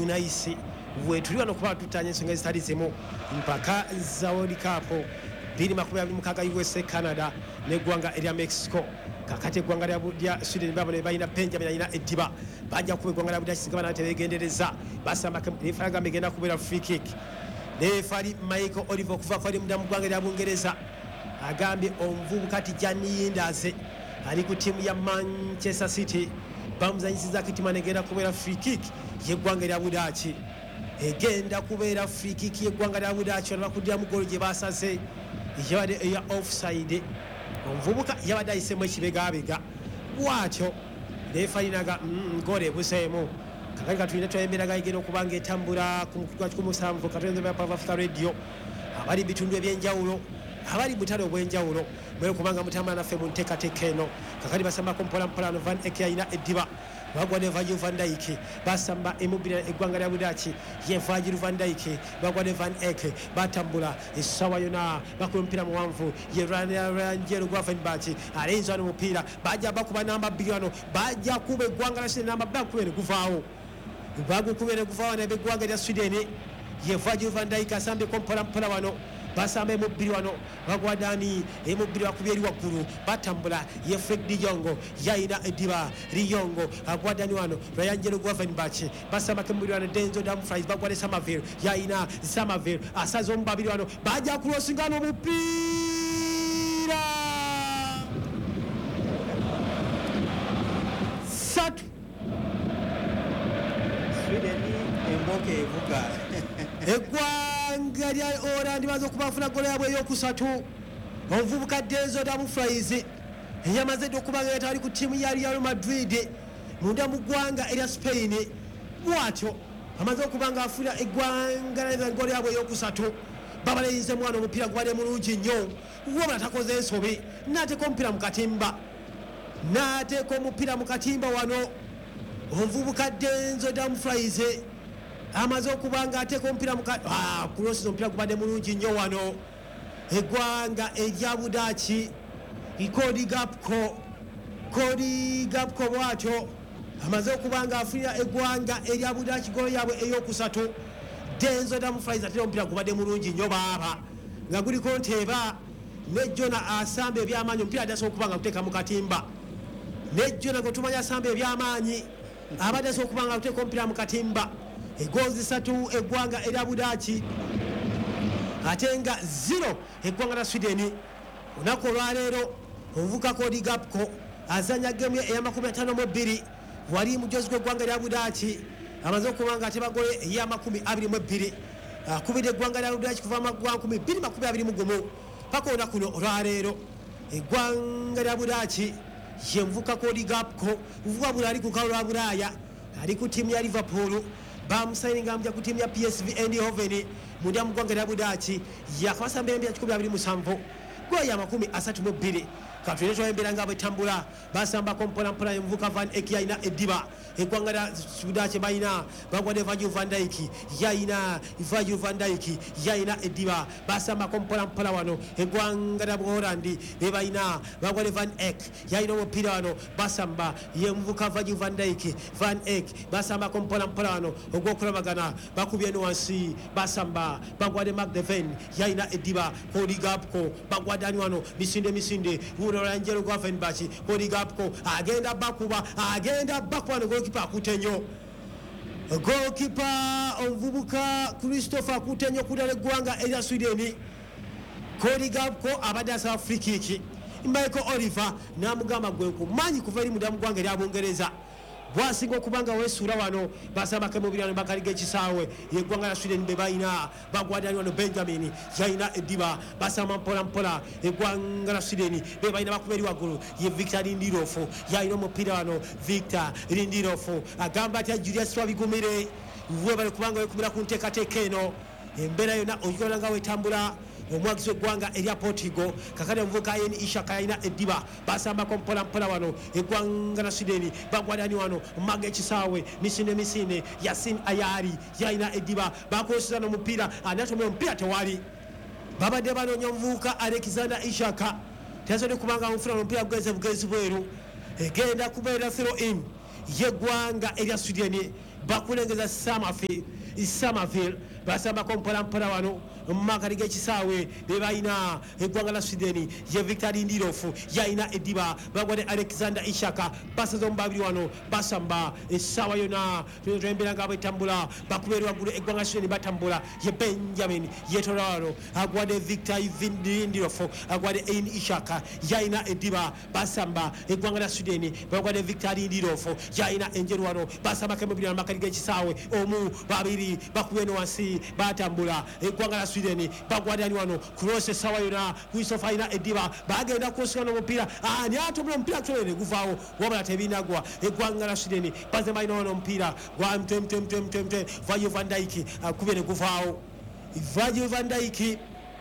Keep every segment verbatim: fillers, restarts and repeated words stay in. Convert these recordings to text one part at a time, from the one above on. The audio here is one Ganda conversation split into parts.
nice we tuli wano kuba tutanye ensonga ezitali zimu mpaka za World Cup biri makumi abiri mukaga U S A Canada neggwanga erya Mexico kakati eggwanga lya Sweden babone balina Benjamin alina Ediba bajja kuba eggwanga lya Budaki sigabana tebegendereza basamba refaraga megenda kubera free kick refari Michael Oliver kuva kwali mudamu gwanga lya Bungereza agambye omuvubuka Tijani Yindaze ali ku timu ya Manchester City bamuzanyisiza kitima negenda kubera free kick yeggwanga lya Budaki egenda kubera free kick yeggwanga lya Budaki bakudira mu goal gye basaze yabade ya offside omuvubuka yabade ayisemu ekibegabega bwatyo refarinaga ngore busemo kakali katulina twayemberaga igenda okubanga etambula ku mukutwa kumusanvu katonze bya Power Africa Radio abali bitundu ebyenjawulo abali mutalo bwenjawulo mwe kubanga mutambula naffe mu nteekateeka eno kakali basamba kompola mpola Van Ek yayina Ediba bagwa ne Virgil van Dijk basamba emubira eggwanga lya Budaki ye Virgil van Dijk bagwa ne Van Ek batambula esawa yona bakumpira muwanvu ye Rangel Gravenberch alenza no mupira bajja bakuba namba biliano bajja kuba eggwanga lya namba bakubere kuvaawo bagu kubere kuvaawo ne eggwanga lya Sweden ye Virgil van Dijk asambe kompola mpola wano basamba emubiri wano bagwa dani emubiri wakubyeri waggulu batambula ye Fred de Jong yayina Ediba Riyongo agwa dani wano Rangel Gravenberch basamba kemubiri wano Denzel Dumfries bagwa ne Samavel yayina Samavel asazo mbabiri wano bajja kulosingana omupira satu Sweden emboke evuga eggwanga lya Orlando bazo kubafuna gole yabwe eyokusatu omuvubuka Denzel Dumfries yamaze okubanga yatali ku timu ya Real Madrid munda mu ggwanga erya Spain bwatyo amaze okubanga afuna eggwanga lya gole yabwe eyokusatu babaleyinze mwana omupira gwali mulungi nnyo wabula takoze ensobi n'ateeka omupira mu katimba n'ateeka omupira mu katimba wano omuvubuka Denzel Dumfries amaze okubanga ateeka omupira muka ah kulosi omupira gubadde mulungi nnyo wano eggwanga erya Budaki Cody Gakpo Cody Gakpo bwatyo amaze okubanga afunira eggwanga erya Budaki golo yabwe eyokusatu Denzel Dumfries ateeka omupira gubadde mulungi nnyo baaba nga guliko nteeba ne Jona asamba ebyamaanyi omupira addasobola okubanga guteeka mu katimba ne Jona gwe tumanya asamba ebyamaanyi abadde asobola okubanga guteeka omupira mu katimba egozi satu eggwanga erya Budaki atenga zero eggwanga lya Sweden olunaku olwaleero omuvubuka Cody Gakpo azanya gemu eya makumi ataano mu bbiri wali mujozi gw'eggwanga lya Budaki amaze okubanga ate bagole eya makumi abiri mu bbiri akubidde eggwanga lya Budaki kuva magwa nkumi bbiri makumi abiri mu gumu paka olunaku luno olwaleero eggwanga lya Budaki ye muvubuka Cody Gakpo muvubuka buli ali ku kaalo lwa Bulaaya ali ku tiimu ya Liverpool bamusayininga amja ku tiimu ya P S V Eindhoven munda mu ggwanga lya Budaki yakabasamba emyaka kikumi abiri musanvu gwe ya makumi asatu mu bbiri katulina twayembera nga bwetambula basambako mpolampola omuvubuka Van Ek yayina Ediba eggwanga lya Budaki balina bagwa ne Virgil van Dijk yayina Virgil van Dijk yayina Ediba basambako mpolampola wano eggwanga lya Buholandi be balina bagwa ne Van Ek yayina omupiira wano basamba ye muvubuka Virgil van Dijk Van Ek basambako mpolampola wano ogw'okulabagana bakubye eno wansi basamba bagwa ne McDeven yayina Ediba Cody Gakpo bagwa dani wano misinde misinde Rangel Gravenberch Cody Gakpo agenda bakuba agenda bakuba ne goalkeeper akutenyo goalkeeper omuvubuka Christopher akutenyo kudala eggwanga erya Sweden Cody Gakpo abadde asaba free kick Michael Oliver n'amugamba gwe nkumanyi kuva eri mudamu ggwanga erya Bungereza bwasinga okubanga wesuula wano basabako emubiri wano bakaliga ekisaawe yeggwanga lya Sweden be balina bagwadani wano Benjamin yayina Ediba basama mpola mpola eggwanga lya Sweden be balina bakuba eri waggulu ye Victor Lindelof yayina omupiira wano Victor Lindelof agamba atya Julius Twabigumire webale kubanga wekumira ku nteekateeka eno embeera yonna ogikola nga wetambula omwagizi w'eggwanga erya Portugal kakati omuvubuka Ayen Ishaka yayina Ediba basambako mpola mpola wano eggwanga lya Sweden bagwadani wano maga ekisaawe misinde misinde Yasin Ayari yayina Ediba bakozesa n'omupiira anatomera omupiira tewali babadde banoonya omuvubuka Alexander Ishaka teyasobodde kubanga amufuna omupiira gugeze bugezi bweru egenda kubeera throw in yeggwanga erya Sweden bakulengeza Summerfield Summerfield basamba kompola mpola wano makati g'ekisaawe bebalina eggwanga la Sweden ye Victor Lindelof yalina eddiba bagwadde Alexander Ishaka basaza omubabiri wano basamba essaawa yona twembera nga bwetambula bakubeerwa waggulu eggwanga la Sweden batambula ye Benjamin yetola wano agwadde Victor Lindelof agwadde Ain Ishaka yalina eddiba basamba eggwanga la Sweden bagwadde Victor Lindelof yalina enjeru wano basamba kemubiri wano makati g'ekisaawe omu babiri bakubeno wansi batambula eggwanga la Sweden bagwadani wano cross sawa yona Christopher aina ediba bagenda kusana omupiira ani atumula omupiira tulene guvaawo wabula tebinagwa eggwanga la Sweden bazema ino wano omupiira gwa mtem tem tem tem tem Virgil van Dijk akubene guvaawo Virgil van Dijk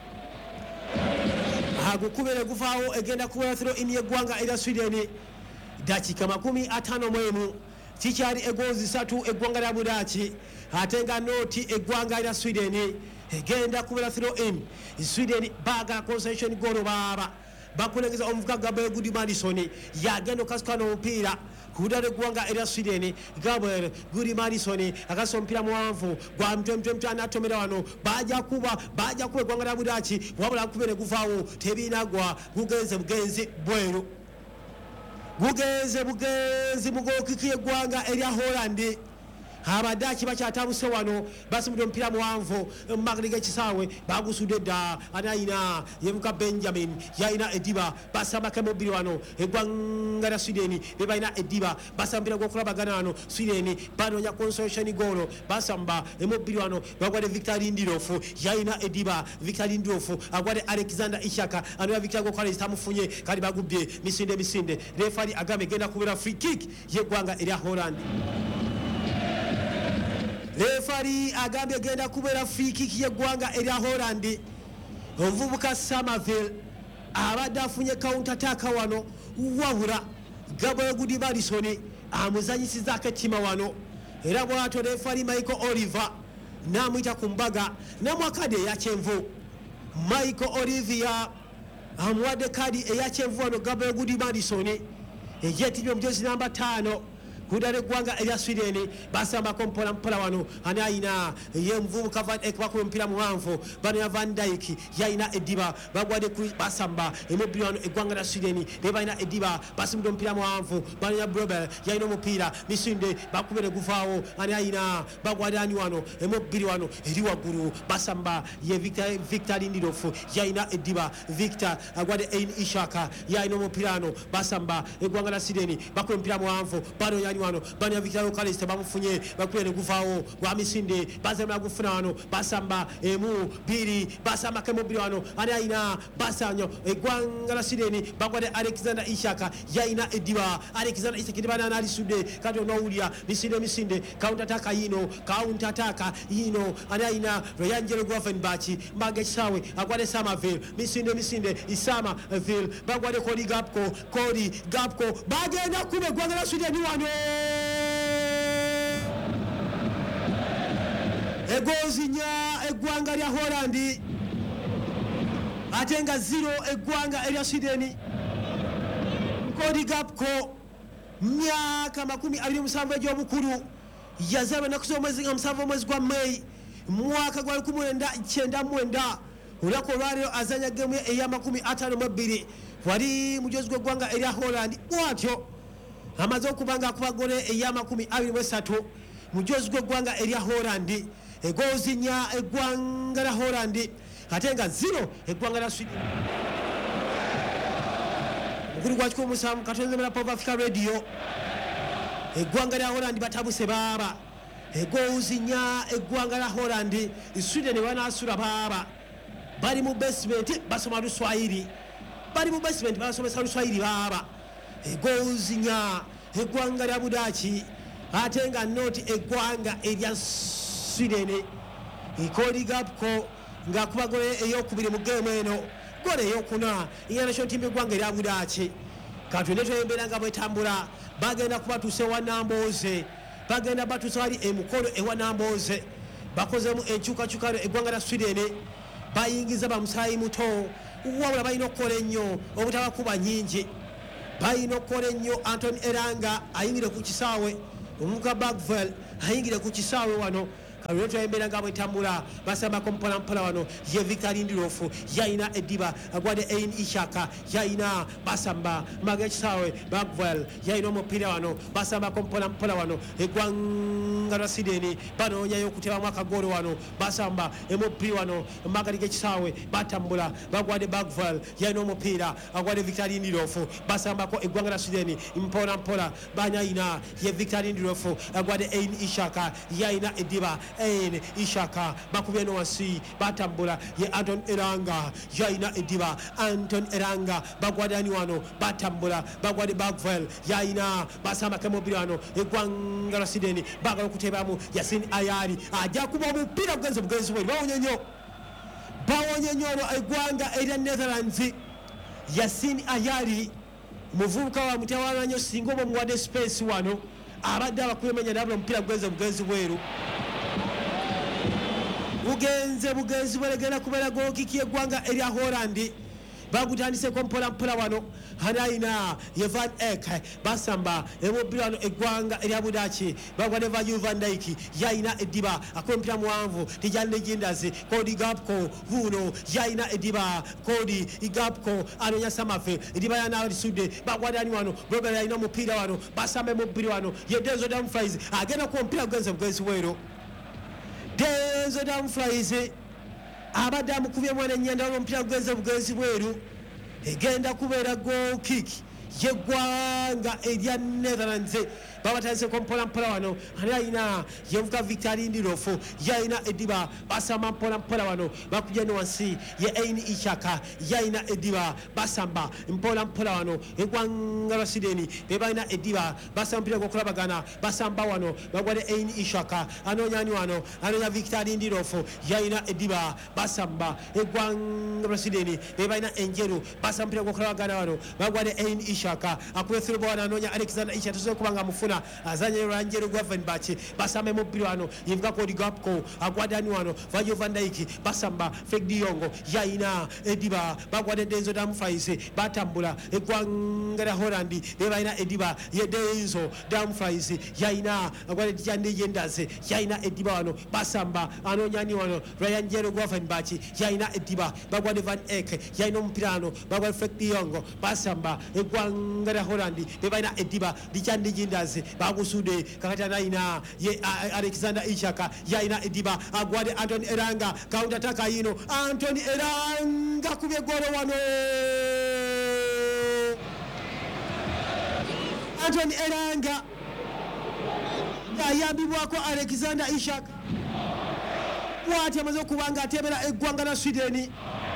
agukubene guvaawo egenda kuwera throw in yeggwanga era Sweden dakika makumi atano mwemu kikyali egozi satu eggwanga lya Budaki ate nga noti eggwanga lya Sweden egenda kubera throw in Sweden baga concession goal baba bakulengeza omuvuka Gabriel Good Madison yagenda okasukana omupiira kudala eggwanga erya Sweden Gabriel Good Madison akasa omupiira muwanvu gwa mtemtemte anatomera wano baja kuba baja kuba eggwanga lya Budaki wabula kubene guvaawo tebinagwa gugenze bugenzi bweru bugenze bugenzi mugokiki eggwanga erya Holland abadaki bakyatabuse wano basimudde omupiira muwanvu makati g'ekisaawe bagusudde dda anayina yebuka Benjamin yalina ediba basamba kemubiri wano eggwanga lya Sweden bebalina ediba basambira gwokulabagana wano Sweden banoonya consolation goal basamba emubiri wano bagwadde Victor Lindelof yalina ediba Victor Lindelof agwadde Alexander Ishaka anoya Victor gwokwala tamufunye kali bagubye misinde misinde refari agambe genda kubera free kick yeggwanga erya Holland refari agambye genda kubera free kick yeggwanga erya Holland omuvubuka Summerfield abadde afunye counter attack wano wabula Gabriel Good Madison amuzanyisizaako ettima wano era bwatyo refari Michael Oliver namuyita ku mbaga namwakadi eya kyenvu Michael Oliver amuwadde kadi eya kyenvu wano Gabriel Good Madison ejetimye omujozi namba tano kudala eggwanga erya Sweden basamba kompola mpola wano ani ayina ye muvubuka bakuba omupiira muwanvu bano ya Van Dijk yalina ediba bagwadde basamba emubiri wano eggwanga lya Sweden bebalina ediba basimudde omupiira muwanvu bano ya Brobel yalina omupiira misinde bakubere guvaawo ani ayina bagwadde ani wano emubiri wano eri waggulu basamba ye Victor, Victor Lindelof yalina ediba Victor agwadde Ain Ishaka yalina omupiira wano basamba eggwanga lya Sweden bakuba omupiira muwanvu bano yani wano bano ya Victor Kalista bamufunye bakubere guvaawo gwa misinde bazema gufuna wano basamba emu biri basamba kemubiri wano ani ayina basanyo eggwanga lya Sweden bagwadde Alexander Ishaka yalina ediba Alexander Ishaka ediba nana alisudde kati onowulya misinde misinde counter attack yino counter attack yino ani ayina Royangelo Gravenbach mbaga ekisaawe agwadde Summerfield misinde misinde Summerfield bagwadde Cody Gakpo Cody Gakpo bagenda kuba eggwanga lya Sweden wano egozinya eggwanga lya Holland ate nga zero eggwanga erya Sweden Cody Gakpo myaka makumi abiri musanvu egy'obukulu yazalwa ennaku z'omwezi nga musanvu omwezi gwa May mwaka gwa lukumi lwenda kyenda mwenda olunaku olwaleero azanya gemu ye ey'amakumi ataano mu ebbiri wali mujozi gw'eggwanga erya Holland bwatyo amaze okuba nga akuba gole ey'amakumi abiri mu esatu mujozi gw'eggwanga erya Holland egozinya eggwanga lya Holland ate nga zero eggwanga lya Sweden mukulu gwa kikumi musanvu katonzemera Pop Africa Radio eggwanga lya Holland batabuse baaba egozinya eggwanga lya Holland Sweden banasula baaba bali mu basement basoma Luswahili bali mu basement basomesa Luswahili baaba egozinya eggwanga lya Budaki ate nga noti eggwanga erya Sweden Cody Gakpo nga kuba gole eyokubiri mu game eno gole eyokuna iya national team eggwanga erya Budaki kati neto embera nga bwetambula bagenda kubatuse wa Namboze bagenda batuse wali emukolo ewa Namboze bakozemu enkyukakyukano eggwanga lya Sweden bayingiza bamusayi muto wabula balina okukola ennyo obutabakuba nyingi balina okukola ennyo Anthony Elanga ayingire ku kisaawe omuvubuka Bagval ayingire ku kisaawe wano kaluleta embera nga bwetambula basambako mpola mpola wano ye Victor Lindirofu yaina ediba agwade Ein Ishaka yaina basamba mage kisaawe Bagval yaina omupiira wano basambako mpola mpola wano egwanga Rasideni banoonya okuteba mwaka golo wano basamba emupiira wano magali gekisaawe batambula bagwade Bagval yaina omupiira agwade Victor Lindirofu basambako egwanga Rasideni mpola mpola banyaina ye Victor Lindirofu agwade Ein Ishaka yaina ediba Ein Ishaka bakubye no wasi batambula ye Anton Eranga yaina ediba Anton Eranga bagwadani wano batambula bagwade Bagval yaina basama kemobira wano egwanga Rasideni bagala okutebamu Yasin Ayari ajja kuba mupira kugenze bugenzi bwe bawonyenyo bawonyenyo egwanga erya Netherlands Yasin Ayari muvubuka wa mutawana nyo singo mu mwade space wano abadde abakwemenya nabula mupira kugenze bugenzi bweru bugenze bugenzi bweregera kubera gokiki egwanga erya Holland bagutandise ko mpola mpola wano hanaina Yevan Ek basamba emobira wano egwanga erya Budachi bagwa neva Van Dijk yaina ediba akompira muwanvu tijande jindazi kodi gapko vuno yaina ediba kodi igapko anonya samafe ediba yana sude bagwa dani wano boga yaina mupira wano basamba emobira wano yedezo Dumfries agenda ko mpira kugenze bugenzi wero Denzo Dumfries abadde amukubye mwana ennyanda olw'omupiira gugenze bugenzi bweru egenda kubeera goal kick yeggwanga erya Netherlands babatandise ko mpola mpola wano ani ayina yevuga Victor Lindirofu yaina ediba basamba mpola mpola wano bakujja ne wansi ye Ein Ishaka yaina ediba basamba mpola mpola wano egwanga Rasideni bebalina ediba basamba mpira gwokulabagana basamba wano bagwade Ein Ishaka anonyani wano anonya Victor Lindirofu yaina ediba basamba egwanga Rasideni bebalina enjeru basamba mpira gwokulabagana wano bagwade Ein Ishaka akuye through bwana anonya Alexander Ishaka tuzo kubanga mufuna azanye Ranjero Gwaven bachi basame mupira wano yivuga ko digapko agwadani wano Virgil van Dijk basamba Fek Diongo yaina ediba bagwade Denzo Dumfries batambula egwangara Holland bebaina ediba ye Denzo Dumfries yaina agwade Tjande Yendaze yaina ediba wano basamba anonyani wano Ranjero Gwaven bachi yaina ediba bagwade Van Ek yaina mupira wano bagwade Fek Diongo basamba egwangara Holland bebaina ediba Tjande Yendaze bagusude kakati anaina ye Alexander Ishaka yaina ediba agwade Anton Eranga counter attack yino Anton Eranga kubye golo wano Anton Eranga yayambibwako Alexander Ishaka wati amaze kubanga atebera eggwanga na Sweden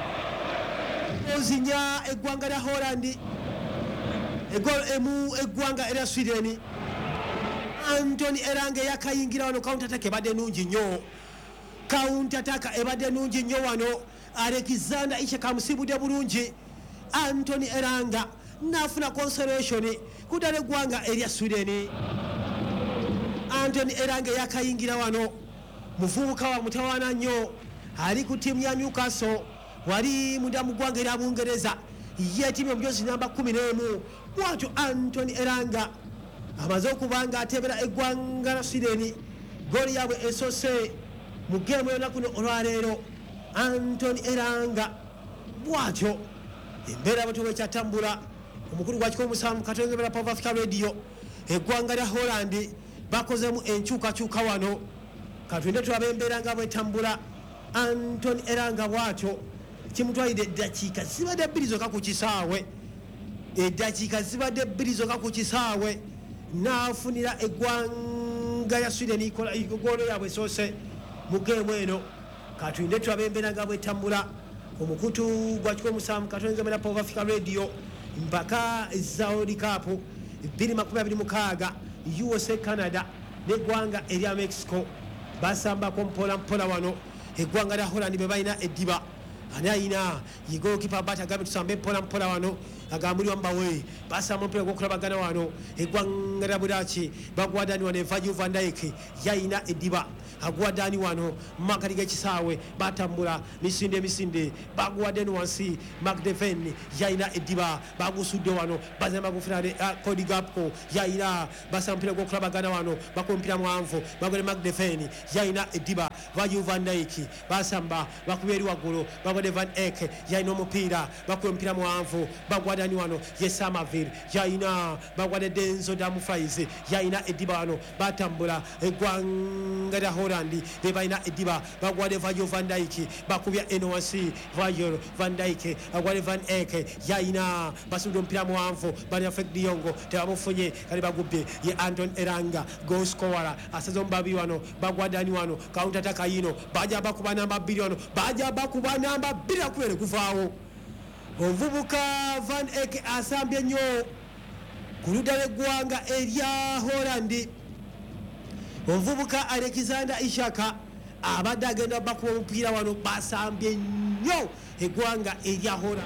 ozinya eggwanga la Holland egol emu eggwanga era Sweden Anthony Eranga yakayingira wano counter attack ebadde nungi nnyo counter attack ebadde nungi nnyo wano Alexander Ishaka musibude bulungi Anthony Eranga nafuna consolation kudale gwanga erya Sweden Anthony Eranga yakayingira wano muvubuka wa mutawana nnyo ali ku timu ya Newcastle wali munda mugwanga era Bungereza ye timu omjozi namba kumi n'emu bwatyo Anthony Eranga amaze okubanga atebera eggwanga la Sweden goli yabwe esose mu game yona kuno olwaleero Anthony Eranga bwatyo embeera batuwe kyatambula omukulu gwakiko omusanvu katongera Power Africa Radio eggwanga lya Holland bakozemu enkyukakyuka wano katwende tulabe embeera nga bwetambula Anthony Eranga bwatyo kimutwalidde eddakiika zibadde bbiri zokka ku kisaawe eddakiika zibadde bbiri zokka ku kisaawe nafunira eggwanga ya Sweden ikola igogolo yabwe sose mu game eno katwinde tulabe embeera nga bwetambula omukutu gwakiko omusanvu katongera Power Africa Radio mpaka Saudi Cup bbiri makumi abiri mukaaga U S A Canada n'eggwanga erya Mexico basambako mpola mpola wano eggwanga lya Holland be balina eddiba ani ayina yigokipa bata gabe tusambe mpola mpola wano agambulwa mbawe basamba omupiira gw'okulabagana wano eggwanga lya Budaki bagwadani wano Virgil van Dijk yayina eddiba agwadani wano makati g'ekisaawe batambula misinde misinde bagwadani wansi McDeven yayina eddiba bagusudde wano bazamba gufinale Cody Gakpo yayina basamba omupiira gw'okulabagana wano bakumpira mwanvu bagwade McDeven yayina eddiba Virgil van Dijk basamba bakubye eri waggulu bagwade Van Eyck yayina omupiira bakuba omupiira mwanvu bagwadani wano ye Samavinga yayina bagwade Denzel Dumfries yayina eddiba wano batambula eggwanga lya Holland bebalina eddiba bagwade Virgil van Dijk bakubya eno wansi Virgil van Dijk agwade Van Eyck yayina basudde omupiira mwanvu bani Frenkie de Jong tebamufunye kale bagubye ye Anton Elanga goal scorer asaze omubabi wano bagwadani wano counter attack yino baja bakuba namba bbiri wano baja bakuba namba bbiri akubere kuvaawo omuvubuka Van Eyck asambye nnyo ku ludda lw'eggwanga erya Holland omuvubuka Alexander Ishaka abadde agenda bakuba omupiira wano basambye nnyo eggwanga erya Holland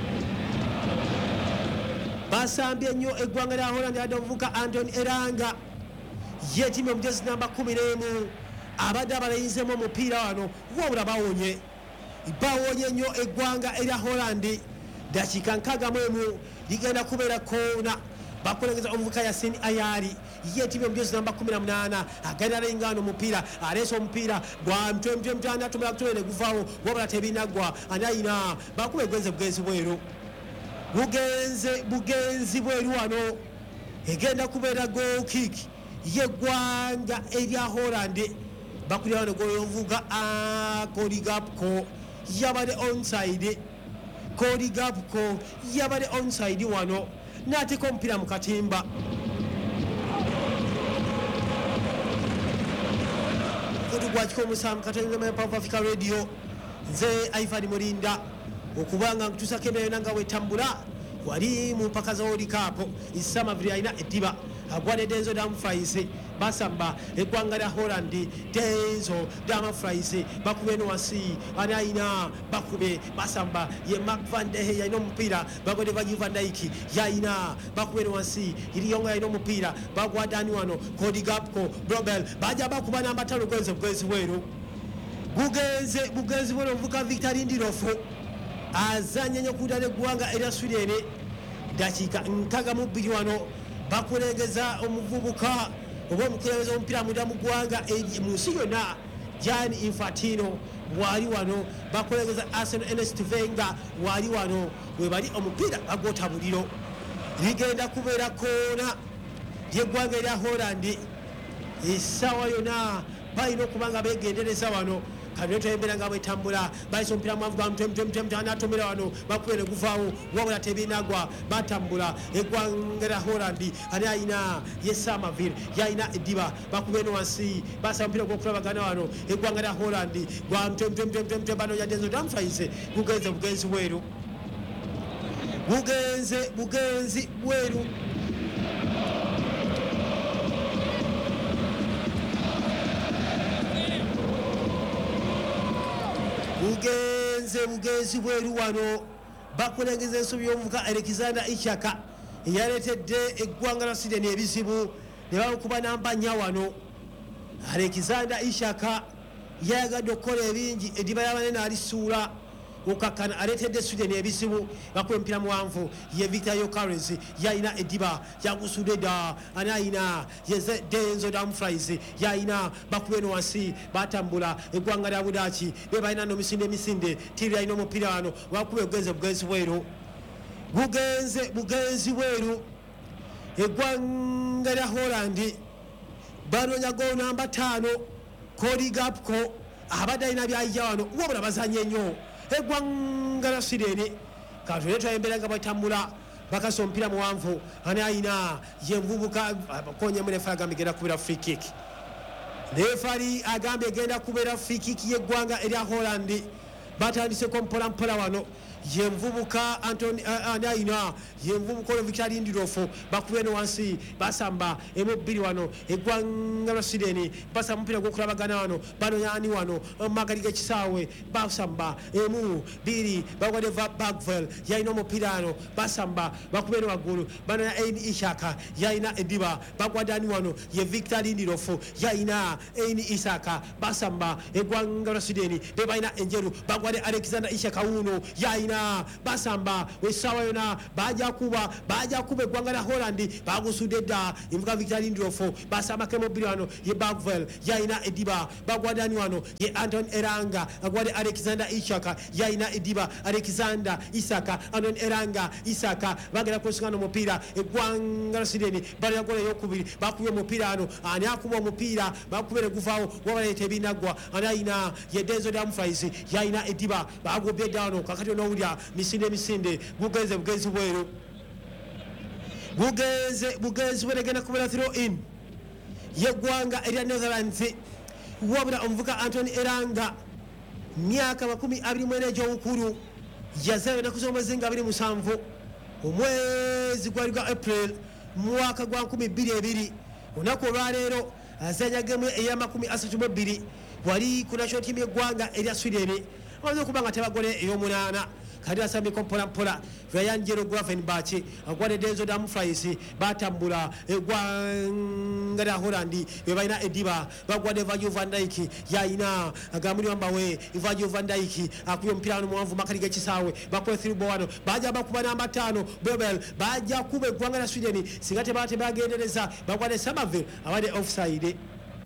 basambye nnyo eggwanga lya Holland adde omuvubuka Anton Elanga yetimye omujezi namba kumi n'emu abadde abalayinzemu omupiira wano wabula bawonye bawonye nnyo eggwanga erya Holland dakiika nkaaga mu emu ligenda kubeera koona bakulengeza omuvubuka Yasin Ayari yetimye omujezi namba kumi na munaana agenda alengana omupiira aleese omupiira gwa mtwe mtwe mtwe atumira kutwere guvaawo wabula tebinaggwa anayina bakuba egenze bugenzi bweru bugenze bugenzi bweru wano egenda kubeera goal kick yeggwanga erya Holland bakulira wano golo omuvubuka Cody Gakpo yabadde onside Cody Gakpo yabadde onside wano n'ateeka omupiira mu katimba kutugwakiko omusanvu katonda Power Africa Radio nze Ivan Mulinda okubanga nkutusako embeera yonna nga wetambula wali mu mpaka za World Cup Samavinga alina eddiba agwadde Denzel Dumfries basamba eggwanga lya Holland Denzel Dumfries bakube eno wansi anayina bakube basamba ye Mark van der Hey yayina omupiira bagwadde Virgil van Dijk yayina bakube eno wansi Iriyonga yayina omupiira bagwadani wano Cody Gakpo Brobel baja bakuba namba ttaano gwenze bugenzi bweru bugenze bugenzi bweru omuvubuka Victor Lindelof azanya nnyo ku ludda lw'eggwanga erya Sweden dakiika nkaaga mu bbiri wano bakulengeza omuvubuka oba omukulembeze omupiira munda mu ggwanga mu nsi yonna Gianni Infantino wali wano bakulengeza Arsenal Ernest Wenger wali wano we bali omupiira bagwota buliro ligenda kubeera koona ly'eggwanga erya Holland essaawa yonna balina okuba nga beegendereza wano kabineto embera nga bwetambula bayisa omupiira mwanvu gwa mtwe mtwe mtwe anatomera wano bakubere guvaawo wabula tebinagwa batambula eggwanga lya Holland ani ayina ye Samavinga yayina eddiba bakube eno wansi basaba omupiira gw'okulabagana wano eggwanga lya Holland gwa mtwe mtwe mtwe mtwe mtwe bano ya Denzel Dumfries bugenze bugenzi bweru bugenze bugenzi bweru bugenze bugenzi bweru wano bakulengeza ensobi y'omuvubuka Alexander Ishaka eyaleetedde eggwanga lya Sweden ebizibu ne bamukuba namba nnya wano Alexander Ishaka yayagadde okukola ebingi eddiba y'abanene alisuula okakkana aleetedde Sweden ebizibu bakuba omupiira muwanvu ye Victor Gyökeres yayina eddiba yagusudde dda ani ayina ye Denzel Dumfries yayina bakuba eno wansi batambula eggwanga lya Budaki be balina no misinde misinde tiri ayina omupiira wano wakuba bugenze bugenzi bweru bugenze bugenzi bweru eggwanga lya Holland banoonya golo namba ttaano Cody Gakpo abadde alina byayija wano wabula bazanye nnyo eggwanga lya Sweden katule twayembera nga batambula bakasa omupiira muwanvu ani ayina ye nvubuka akonyemu refa agambye egenda kubeera free kick refari agambye egenda kubeera free kick y'eggwanga erya Holland batandiseko mpola mpola wano yenvubuka Anthony Anaina yenvubuka ono Victory Ndirofu bakubye no wansi basamba emubiri wano egwanga Lwasideni basa mpira gwokulabagana wano bano yani wano magali gekisaawe basamba emu biri bagwade Bagvel yaina omupira ano basamba bakubye no wagulu bano ya Ain Ishaka yaina ediba bagwadani wano ye Victory Ndirofu yaina Ain Ishaka basamba egwanga Lwasideni bebaina enjeru bagwade Alexander Ishaka uno yaina basamba wesawa yona baja kuba baja kube gwangala Holland bagusudeda imvuka Victory Ndirofu basamba kemo bilano ye Bagvel yaina ediba bagwadani wano ye Anton Eranga agwade Alexander Ishaka yaina ediba Alexander Isaka Anton Eranga Isaka bagera kusingana mupira egwanga Lwasideni bali yakole yokubiri bakuye mupira ano ani akuba mupira bakubere guvao wabalete binagwa anaina ye Denzo Dumfries yaina ediba bagobye dano kakati no ulia misinde misinde bugeze bugezi bweru bugeze bugezi bweregena kubera throw in yegwanga eri Netherlands wabura omvuka Anthony Eranga myaka makumi abiri mwene jo ukuru yazayo na kusoma zinga abiri musanvu omwezi gwa gwa April mwaka gwa nkumi bbiri ebiri onako lwalero azanya game eya makumi asatu mu bbiri wali kuna shoti myegwanga eri Sweden wazo kubanga tabagole eyo munana kadi asambi kompola mpola Ryan Jero Gravenbach agwade Denzo Dumfries batambula egwanga da Holland bebaina ediba bagwade Virgil van Dijk yaina agamuli wambawe Virgil van Dijk akuyo mpira no mwanvu makali gekisawe bakwe thribo wano baja bakuba namba tano Bebel baja kube gwanga na Sweden sigate bate bagendereza bagwade Summerville abade offside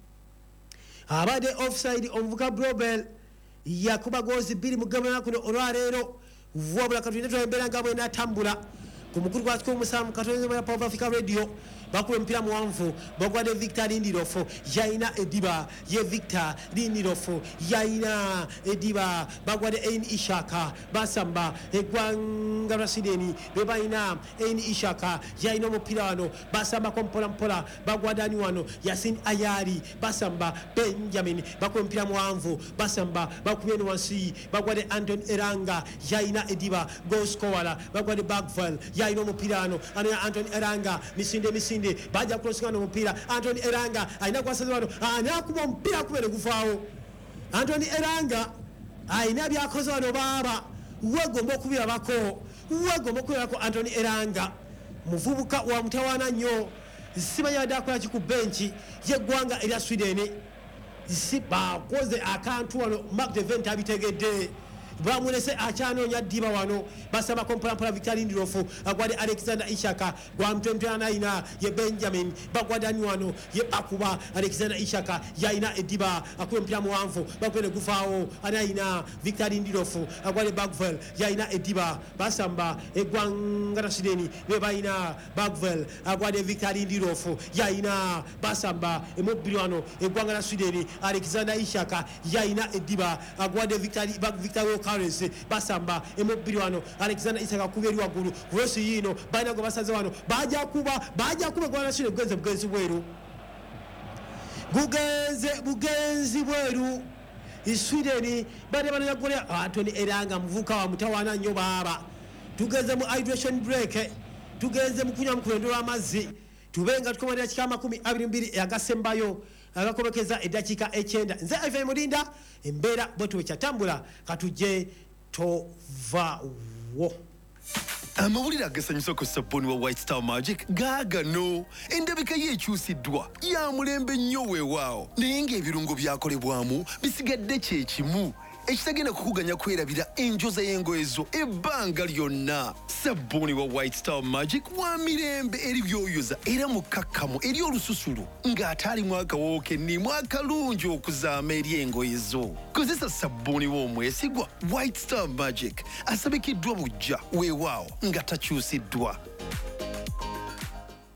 abade offside omvuka Bebel yakuba gozi biri mugabana kuno olwarero vuabula katuyina twembera ngabo ina tambula kumukuru kwa siku musamu katuyina ya Power Africa Radio bakule mpira muwanvu bagwade Victory Ndirofu yaina ediba ye Victor Ndirofu yaina ediba bagwade Ain Ishaka basamba egwanga Lwasideni bebaina Ain Ishaka yaina omupira wano basamba kompola mpola bagwadani wano Yasin Ayari basamba Benjamin bakule mpira muwanvu basamba bakubye no wansi bagwade Anton Eranga yaina ediba goal scorer bagwade Bagval yaina omupira wano ano ya Anton Eranga misinde misinde baja kusikana mpira Anthony Eranga aina kwa sasa wano ana kuba mpira kubere gufaawo Anthony Eranga aina byakoze wano baba wegomba kubira bako wegomba kubira ko Anthony Eranga muvubuka wa mutawana nnyo simanya dakola kiku benchi yegwanga erya Sweden siba koze akantu wano Mark de Vent abitegedde bamulese achano nya diba wano basaba kompola mpola Victory Ndirofu agwade Alexander Ishaka gwa mtentana ina ye Benjamin bagwadani wano ye akuba Alexander Ishaka yaina ediba akuye mpira muwanvu bakwene gufaawo anaina Victory Ndirofu agwade Bagvel yaina ediba basamba egwanga Lwasideni bebaina Bagvel agwade Victory Ndirofu yaina basamba emubiri wano egwanga Lwasideni Alexander Ishaka yaina ediba agwade Victory Victory Currency basamba emubiri wano Alexander Isaka kuberi wagulu rosi yino baina go basaze wano baja kuba baja kuba kwa nashire gwenze bwenzi bweru bugenze bugenzi bweru Sweden bade bana yakole Anthony Eranga mvuka wa mutawana nnyo baba tugeze mu hydration break tugeze mu kunywa mkulendo amazi tubenga tukomanira kikama kumi abiri mbiri yagasembayo agakomekeza edakika echenda nze Ivan Mulinda embera boto kyatambula katuje tovawo amawulire agasanyusa ku sabuni wa White Star Magic gaagano endabika yekyusiddwa ya mulembe nnyo weewaawo naye ng'ebirungo byakolebwamu bisigadde kyekimu ekitagenda kukuganya kwerabira enjoza y'engoye zo ebbanga lyonna. Sabuni wa White Star Magic wa mirembe eri byoyoza era mukakkamu eri olususulu ng'ate alimu akawoowo kennimu akalungi okuzaama eri engoye zo. Kozesa sabuni w'omwesigwa White Star Magic asabikiddwa bujja weewaawo nga takyusiddwa.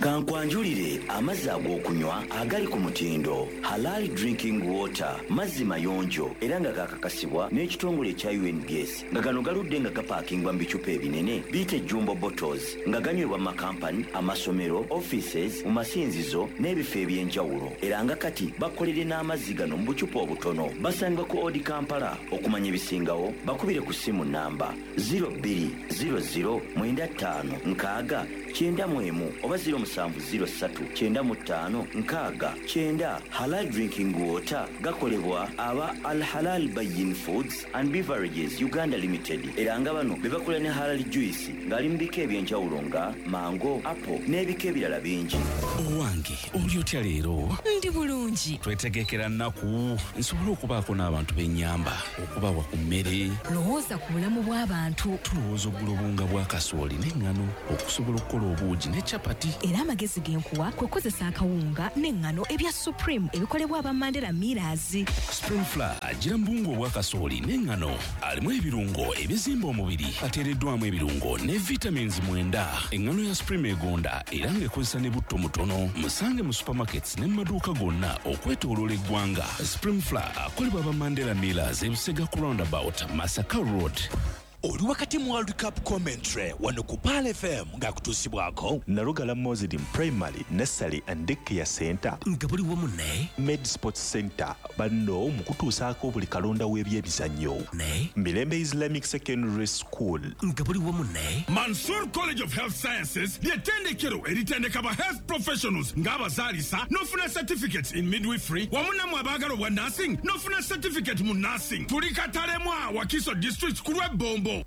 kankwanjulire amazzi ag'okunywa agali ku mutindo Halal Drinking Water, mazzi mayonjo era nga gakakasibwa n'ekitongole ekya U N B S nga gano galudde nga gapaakingwa mu bicupa ebinene biyite jumbo bottles nga ganywebwa mu makampani, amasomero, offices, mu masinzizo n'ebifo eby'enjawulo era nga kati bakolere n'amazzi gano mu bucupa obutono. Basangibwa ku Odi Kampala. Okumanya ebisingawo bakubire ku ssimu namba zero two zero zero nine five nkaaga kyenda mu emu oba zero seven zero three kyenda mu ttaano nkaaga kyenda. Halal Drinking Water gakolebwa aba Al Halal Bayin Foods and Beverages Uganda Limited era nga bano be bakola ne Halal Juice ng'ali mu bika eby'enjawulo nga mango, apple n'ebika ebirala bingi. Owange oli otya leero? Ndi bulungi. Twetegekera nnaku nsobola okubaako n'abantu b'ennyamba okubawa ku mmere. Lowooza ku bulamu bw'abantu. Tulowooza oggula obunga bwa kasooli n'eŋŋano okusobola okukola obuugi ne capati. Era amagezi genkuwa kwe kukozesa akawunga n'eŋŋano ebya Supreme ebikolebwa aba Mandela Millers. Supreme Flour agira mbungu obwa kasooli n'eŋŋano alimu ebirungo ebizimba omubiri ateereddwamu ebirungo ne vitamins mwenda. Eŋŋano ya Supreme egonda era ng'ekozesa ne butto mutono. Musange mu supermarkets ne mu maduuka gonna okwetooloola eggwanga. Supreme Flour akolebwa aba Mandela Millers e Busega ku roundabout Masaka Road. Oli wakati mu World Cup commentary wano ku Pal F M ng'akutuusibwako Narugala Mozidi Primary, Nursery and Daycare Center nga buli wamu ne Med Sports Center banno mu kutuusaako buli kalonda w'ebyemizannyo ne Mirembe Islamic Secondary School nga buli wamu ne Mansour College of Health Sciences ly'ettendekero eritendeka ba health professionals ng'abazaalisa n'ofuna certificates in midwifery wamu namwe abaagala obwa nursing n'ofuna certificate mu nursing. Tuli Katalemwa Wakiso District ku lw'ebbombo.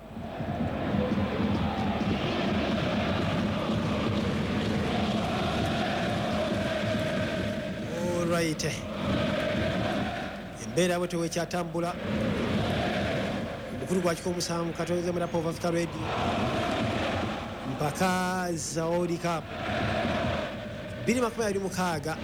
Right. Embeera bwe tewekyatambula omukulu gwa kiko omusanvu katonyeze mu Rap of Africa Radio mpaka za World Cup bbiri makumi abiri mukaaga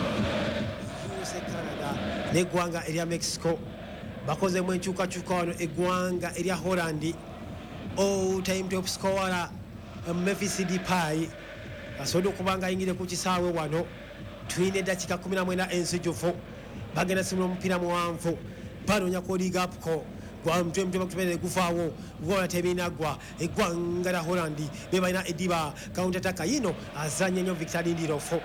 U S A Canada n'eggwanga erya Mexico bakozemu enkyukakyuka wano eggwanga erya Holland. All time top scorer Memphis Depay asobodde okuba nga ayingire ku kisaawe wano. Twine eddakiika kumi na mwenda ensujjufu bagenda simula omupiira muwanvu banoonya koligapuko gwa mutwe mutwe bakutubere guvaawo gwola tebinaggwa eggwanga lya Holland be balina eddiba counter-attack yino azanye nnyo Victor Ndirofo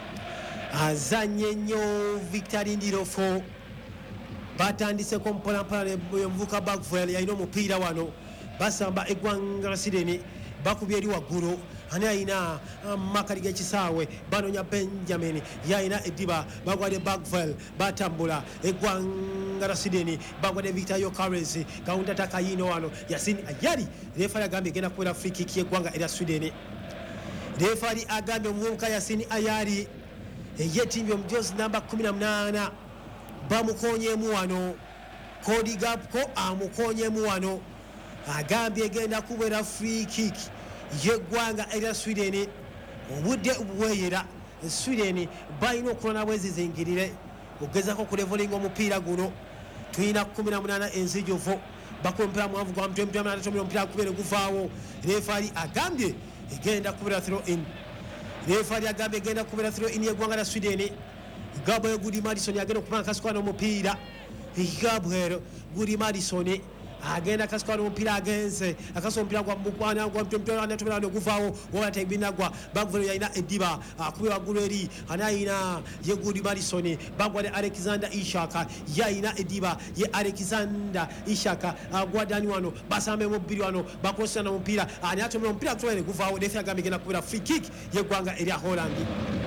azanye nnyo Victor Ndirofo batandiseko mpolampola emuvuka Bagwell yalina omupiira wano basamba eggwanga lya Sweden bakubye eri waggulu ani ayina makali g'ekisaawe banoonya Benjamin yayina eddiba bagwadde Bagwell batambula eggwanga lya Sweden bagwadde Victor Yokeres counter-attack yino wano Yasin Ayari refari agambye egenda kubeera free kick y'eggwanga erya Sweden. Refari agambye omuvubuka Yasin Ayari eyetimbye omujozi namba kumi na munaana bamukonyeemu wano Cody Gapco amukonyeemu wano agambye egenda kubeera free kick y'eggwanga erya Sweden. Obudde obuweeyera Sweden balina okulwana bwezizingirire okugezako okulevolinga omupiira guno. Tulina kumi na munaana enzijuvu bakuba omupiira muwanvu gwa mutwe mutwe munaana tomira omupiira kubeere guvaawo. Refari agambye egenda kubeera throw in. Refari agambye egenda kubeera throw in y'eggwanga lya Sweden. Gabriel Gudi Madison agenda okuba akasukwana omupiira. Gabriel Gudi Madison agenda kasukwana omupiira agenze akasa omupiira gwa mukwana gwa mtwe anatumira no guvaawo wala tebinagwa Bagwell yalina eddiba akubye waggulu eri anayina ye Gudi Madison bagwadde Alexander Ishaka yayina eddiba ye Alexander Ishaka agwadani wano basambe mu bbiri wano bakosana omupiira ani atumira omupiira kutwere guvaawo defi agambye genda kubeera free kick y'eggwanga erya Holland.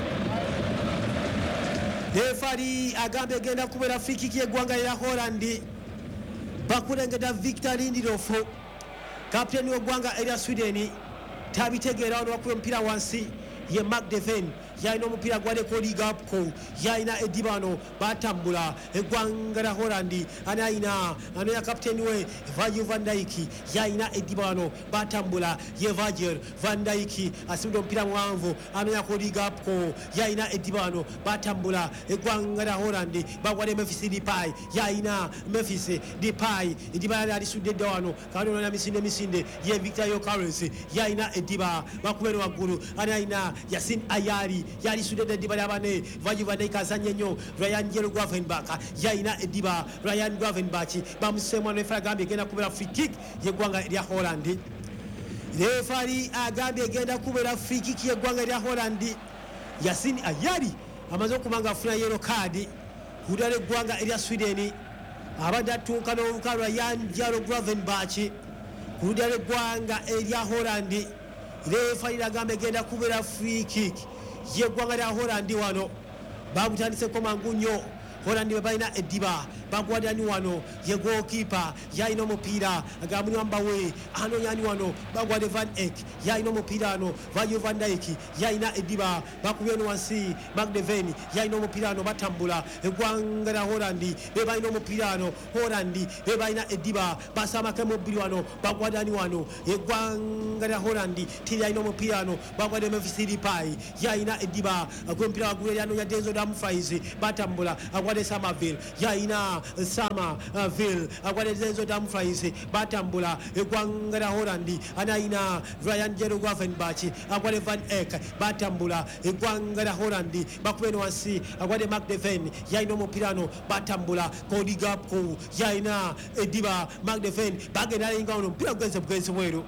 Refari agambye genda kubeera free kick y'eggwanga erya Holland. Bakulengeda Victor Ndirofo kapiteni w'eggwanga erya Sweden tabitegeera wano bakuba omupiira wansi ye Mark Deven yaina omupiira gwa rekodi gapko yaina edibano batambula eggwanga lya Holland ani ayina ano ya kapteni we Virgil van Dijk yaina edibano batambula ye Virgil van Dijk asibudde omupiira muwanvu ano ya rekodi gapko yaina edibano batambula eggwanga lya Holland bagwade Memphis Depay yaina Memphis Depay edibano alisudde dda wano kandi ono misinde misinde ye Victor Yokeres yaina ediba bakubero waggulu ani ayina Yasin Ayari yali sudde ediba lyabane Virgil van Dijk azanye nnyo Ryan Gravenberch yaina ediba Ryan Gravenberch bamusemu ne Fragambye genda kubera free kick yeggwanga lya Holland refari agambye genda kubera free kick yeggwanga lya Holland Yasin Ayari amaze okubanga afuna yellow card kudala eggwanga erya Sweden abadde atuuka n'oluka Ryan Gravenberch kudala eggwanga erya Holland refari agambye genda kubera free kick yeggwanga lya Holland wano bagutandiseko mangu nnyo Holland bwe balina ediba bagwadani wano ye goalkeeper yaina omupiira agamuni wambawe anonyani wano bagwade Van Eyck yaina omupiira ano Virgil van Dijk yaina ediba bakubye no wansi Magdeven yaina omupiira ano batambula eggwanga lya Holland be balina omupiira ano Holland be balina ediba basamake mubiri wano bagwadani wano eggwanga lya Holland tiri yaina omupiira ano bagwade Memphis Depay yaina ediba gw'omupiira waggulu eri anonya Denzel Dumfries batambula agwade Summerville yaina Summerville agwade Denzel Dumfries batambula eggwanga lya Holland anaina Ryan Gravenberch agwade Van Eyck batambula eggwanga lya Holland bakubeno wansi agwade Magdeven yaina omupiira ano batambula Cody Gakpo yaina ediba Magdeven bagenda linga ono omupiira gugenze bugenzi bweru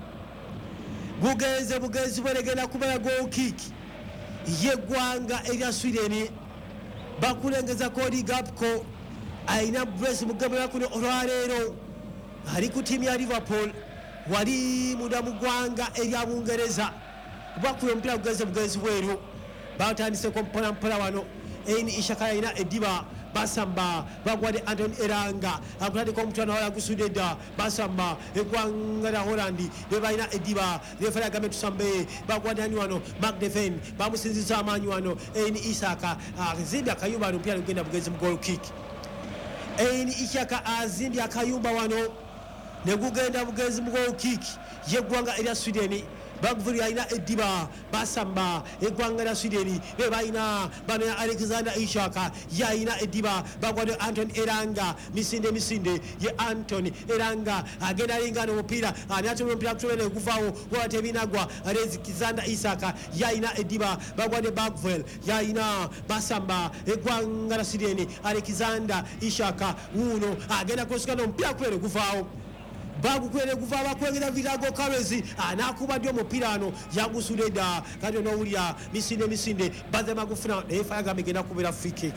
gugenze bugenzi bweru genda kubera goal kick yeggwanga erya Sweden bakulengeza Cody Gakpo aina brace mugabira kuno olwaleero ali ku timu ya Liverpool wali muda mugwanga erya Bungereza bakuye omupiira gugenze bugenzi bweru batandise ko mpola mpola wano Eini Ishaka ina ediba basamba bagwade Anton Elanga akutade ko mutwana wala kusudeda basamba eggwanga lya Holland be balina ediba refera agambe tusambe bagwade ani wano Magdeven bamusinziza amanyi wano Eini Ishaka azimbya akayumba ano omupiira gugenda bugenzi mu goal kick Eini Ishaka azimbya akayumba wano ne gugenda bugenzi mu goal kick yeggwanga erya Sweden bagvuri aina ediba basamba eggwanga lya Sweden be balina bano ya Alexander Ishaka yaina ediba bagwade Anton Elanga misinde misinde ye Anton Elanga agenda lingana omupiira ani atumye omupiira kutobera okuvaawo wate binagwa Alexander Ishaka yaina ediba bagwade Bagvel yaina basamba eggwanga lya Sweden Alexander Ishaka uno agenda kusikana omupiira kutobera okuvaawo bagukwere kuva bakwengera virago Karezi anakuba dio omupiira ano yagusudeda kandi onowulya misinde misinde baze magufuna efa agambe genda kubera free kick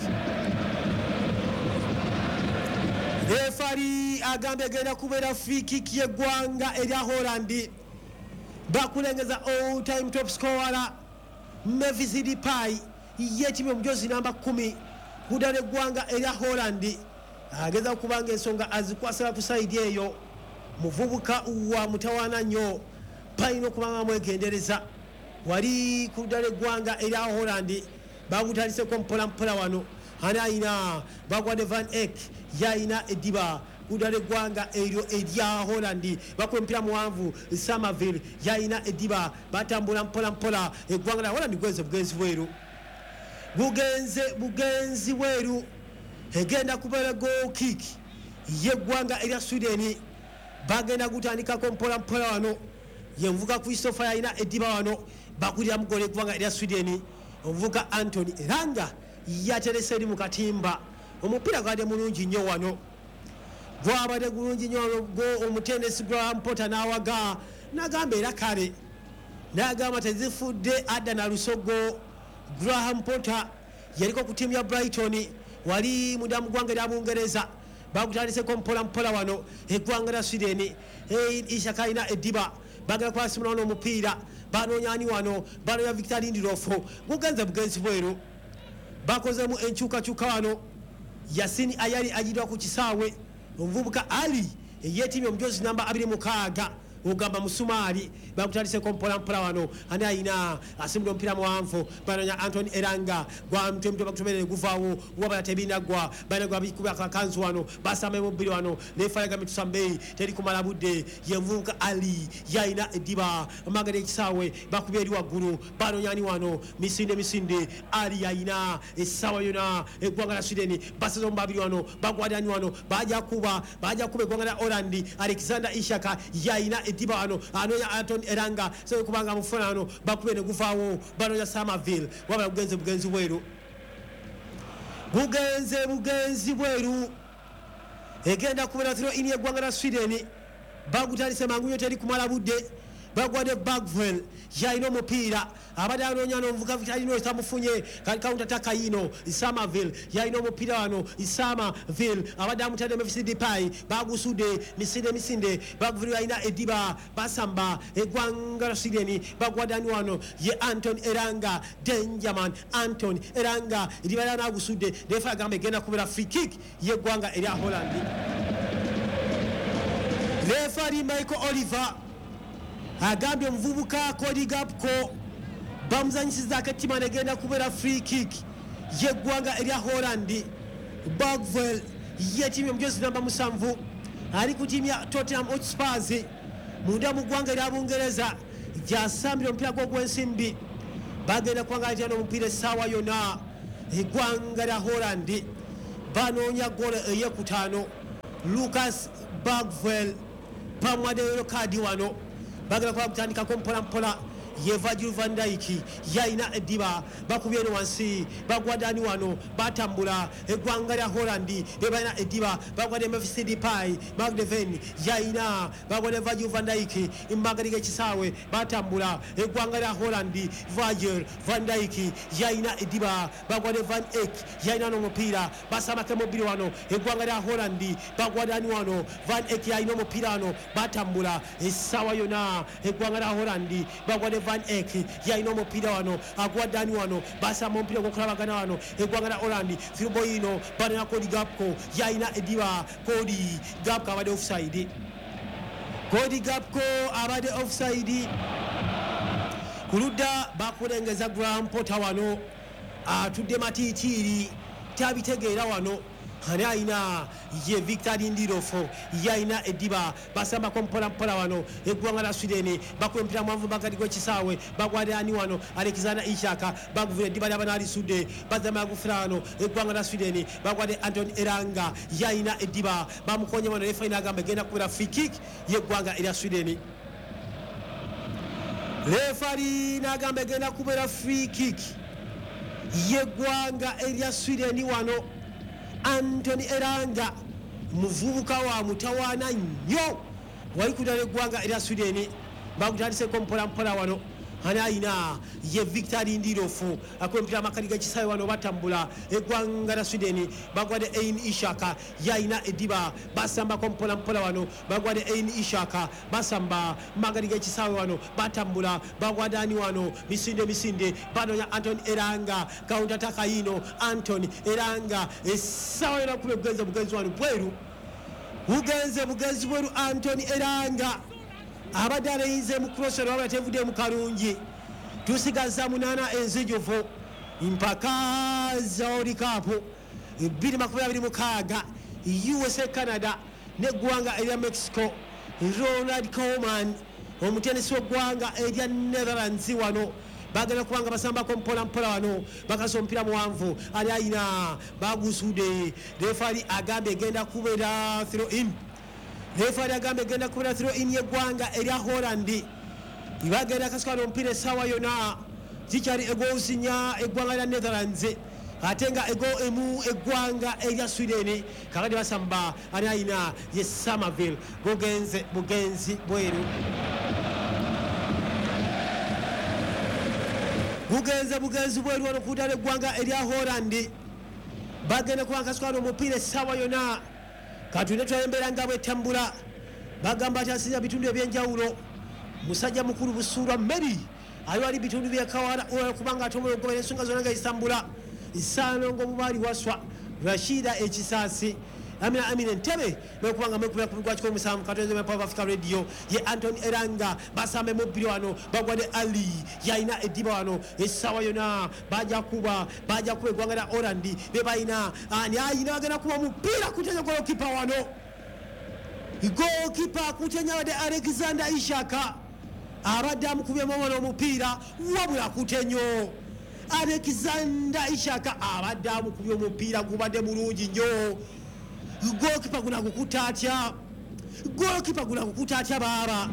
refari agambe genda kubera free kick yeggwanga erya Holland bakulengeza all time top scorer Memphis Depay yetimu omujozi namba kumi kudala eggwanga erya Holland ageza kubanga ensonga azikwasira ku side eyo muvubuka wa mutawana nnyo palina okubanga mwegendereza wali kudala eggwanga erya Holland bagutaliseko mpola mpola wano ani ayina bagwade Van Eyck yaina ediba kudala eggwanga eryo erya Holland bakuba omupiira muwanvu Summerville yaina ediba batambula mpola mpola eggwanga lya Holland gugenze bugenzi bweru gugenze bugenzi bweru egenda kubeera goal kick yeggwanga erya Sweden bagenda gutandikako mpola mpola wano yenvuga Christopher yaina ediba wano bakulira mugole eggwanga erya Sweden omuvuga Anthony Elanga yaterese eri mu katimba omupiira gwadde mulungi nnyo wano gwabadde gulungi nnyo omutendesi Graham Potter n'awaga n'agamba era kale n'agamba tezifudde adda na lusogo Graham Potter yaliko ku tiimu ya Brighton wali mudamu gwanga erya Bungereza bagutandiseko mpola mpola wano eggwanga lya Sweden Ishaka ina ediba bagala kwasimula wano omupiira banonyani wano banonya Victor Lindelof gugenze bugenzi bweru bakozemu enkyukakyuka wano Yasin Ayari ajidwa ku kisaawe omuvubuka Ali eyetiimi omujozi namba abiri mukaaga ugamba musumali bakutandise kompola mpola wano ani ayina asimula omupiira muwanvu banonya Anthony Elanga gwa mtwe mtwe bakutomerere guvaawo wabala tebinagwa banagwa bikuba akakanzu wano basame mubiri wano lefa yagambe tusambe teri kumala budde yevuka Ali yaina ediba magade kisawe bakubye eri waggulu banonya ani wano misinde misinde Ali yaina esawa yona egwanga la Sweden basazo mbabiri wano bagwada ani wano baja kuba baja kuba egwanga la Orlandi Alexander Ishaka yaina ediba wano anonya Anthony Elanga so kubanga mufuna wano bakubye ne guvaawo banonya Summerville wabala bugenze bugenzi bweru bugenze bugenzi bweru egenda kubera thiro ini egwanga la Sweden bagutandise mangunyo teri kumala budde bagwade Bagwell yaino mupira abada anonya no mvuka vitalino tamufunye counter attack yino Summerville yaino mupira wano Summerville abada mutade mfcd pai bagusude misinde misinde bagviri yaina ediba basamba egwanga la Sweden bagwada ani wano ye Anthony Elanga Dangerman Anthony Elanga ediba yana gusude defa gambe gena kubera free kick ye gwanga eri Holland referee Michael Oliver agambye omuvubuka Cody Gakpo bamuzanyisiza akatima negenda kubera free kick yeggwanga erya Holland Bagwell yetimu omujozi namba musanvu ali ku timu ya Tottenham Hotspur munda mu ggwanga erya Bungereza gyasambira omupiira gw'ogwensimbi bagenda kuwangalira n'omupiira essaawa yonna eggwanga lya Holland banoonya ggoolo ey'ekutaano Lucas Bagwell pamwadde yellow card wano bagala kwa kutandika kompola mpola ye Virgil van Dijk yaina ediba bakubye no wansi bagwadani wano batambula egwanga lya Holland bebaina ediba bagwade Memphis Depay Magdeven yaina bagwade Virgil van Dijk imbagalike kisawe batambula egwanga lya Holland Virgil van Dijk yaina ediba bagwade Van Eyck yaina no mupira basama ke mobili wano egwanga lya Holland bagwadani wano Van Eyck yaina mupira wano batambula esawa yona egwanga lya Holland bagwade Van Eyck yaina omupira wano agwadani wano basama omupira gwokulabagana wano egwanga la Holland Filbo yino banana Cody Gakpo yaina ediba Cody Gakpo abade offside Cody Gakpo abade offside kuluda bakulengeza Graham Potter wano atudde matitiri tabitegeera wano hani aina ye Victor Lindirofo yaina ediba basamba kompola mpola wano egwanga la Sweden bakwempira mwanvu bakati gwe kisawe bagwade ani wano Alexander Ishaka baguvire ediba yabana ali sude bazama gufrano egwanga la Sweden bagwade Anthony Elanga yaina ediba bamukonye wano refa ina gamba genda kubera free kick ye gwanga ila Sweden refa ina gamba genda kubera free kick ye gwanga ila Sweden wano Anthony Elanga muvubuka wa mutawana nnyo walikudala eggwanga erya Sweden bakutandise kompola mpola wano anaina ye Victor Lindirofu akwempira amakali gakisawe wano batambula eggwanga la Sweden bagwade Ein Ishaka yaina ediba basamba kompola mpola wano bagwade Ein Ishaka basamba magali gakisawe wano batambula bagwade ani wano misinde misinde banonya Anthony Elanga counter attack yino Anthony Elanga esawa yona kule bugenze bugenzi wano bweru bugenze bugenzi bweru Anthony Elanga abadala yinze mu crossero wabula tevude mu kalungi tusigaza munana enzijuvu mpaka za World Cup bbiri makumi abiri mukaaga U S A Canada neggwanga erya Mexico Ronald Koeman omutenesi w'eggwanga erya Netherlands wano bagenda kubanga basamba kompola mpola wano bakasa omupiira muwanvu ali ayina bagusude refari agambe egenda kubeera throw in refari agambe egenda kubeera throw in yeggwanga erya Holland ibagenda kasukana omupiira essaawa yona kikyali egowusinya eggwanga lya Netherlands ate nga ego emu eggwanga erya Sweden kakati basamba ali ayina ye Summerville bugenze bugenzi bweru bugenze bugenzi bweru wano kudala eggwanga erya Holland bagenda kubanga kasukana omupiira essaawa yona katulina twayembera nga bwetambula bagamba ati asinya bitundu ebyenjawulo musajja mukulu busuulwa Mary aliwo ali bitundu byekawala kubanga ate omwoyo ogobera ensonga zonna nga isambula isanongo mubaali waswa Rashida ekisaasi amina amina ntebe nekubanga mekubira kubigwa kiko musamu katonze me Power Africa Radio ye Anthony Elanga basambe mubiri wano bagwade Ali yaina ediba wano esawa yona baja kuba baja kuba gwanga da Orandi bebaina ani ayina bagenda kuba mupira kutenya goalkeeper wano goalkeeper kutenya wade Alexander Ishaka abadde amukubye momono omupira wabula kutenyo Alexander Ishaka abadde amukubye omupira gubadde mulungi nnyo goalkeeper guna kukuta atya goalkeeper guna kukuta atya baba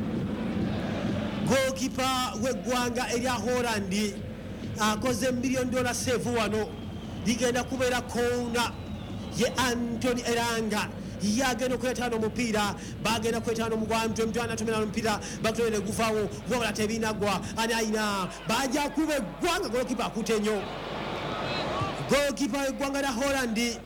goalkeeper w'eggwanga erya Holland akoze million dollar save wano ligenda kubeera kona ye Anthony Elanga yagenda okwetana omupiira bagenda kwetana omugwantu emtwana tumena omupiira bakutolere gufawo wabula tebinagwa ani ayina baja kuba eggwanga goalkeeper akute nnyo goalkeeper w'eggwanga lya Holland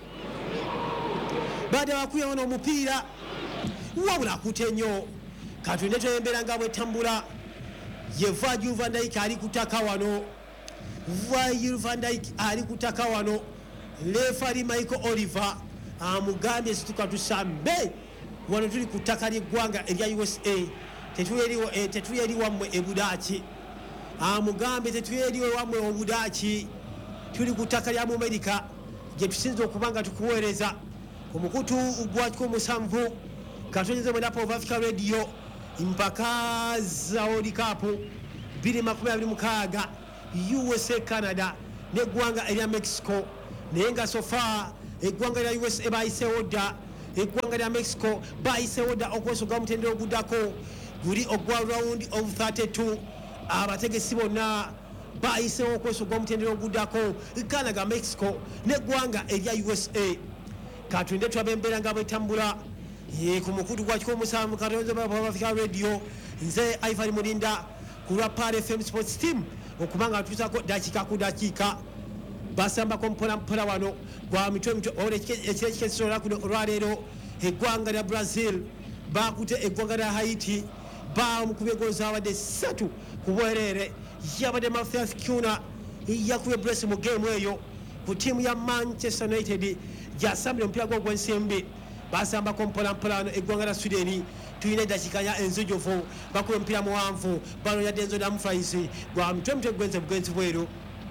badde bakuye wano omupiira wabula akute nnyo katonde twembeera nga bwetambula ye Virgil van Dijk ali kutaka wano Virgil van Dijk ali kutaka wano lefari Michael Oliver amugambye situka tusambe wano tuli kutaka ly'eggwanga erya U S A tetuyeri wammwe ebudaki amugambye tetuyeri wammwe obudaki tuli kutaka lya mu America gye tusinza okubanga tukuweereza ku mukutu gwakiko musanvu katonyeze mwenda Power Africa Radio mpaka za World Cup biri makumi abiri mukaaga U S A Canada n'eggwanga erya Mexico naye nga sofa eggwanga lya U S A bayise oda eggwanga lya Mexico bayise oda okwesoga omutendera oguddako guli ogwa round of thirty-two abategesi bonna bayisewo okwesoga omutendera oguddako Canada Mexico n'eggwanga erya U S A katonde twabembeera nga bwetambula ku mukutu gwakiko omusanvu katonze Power Africa Radio nze Ivory Mulinda ku lwa P A R F M Sports Team okubanga atuusako dakiika ku dakiika basambako mpola mpola wano gwa mitwe mitwe ole ekyekisobola kuno olwaleero eggwanga lya Brazil bakute eggwanga lya Haiti bamukubye goal zabadde ssatu ku bwereere yabadde Mathias Cunha yakubye brace mu game eyo ku tiimu ya Manchester United gyasambire omupiira gwo gw'ensimbi basambako mpola mpola wano eggwanga lya Sweden tuyina eddakiika ya enzijuvu bakubye omupiira muwanvu bano yadde Enzo Dumfries gwa mitwe mitwe gwenze bugenzi bweru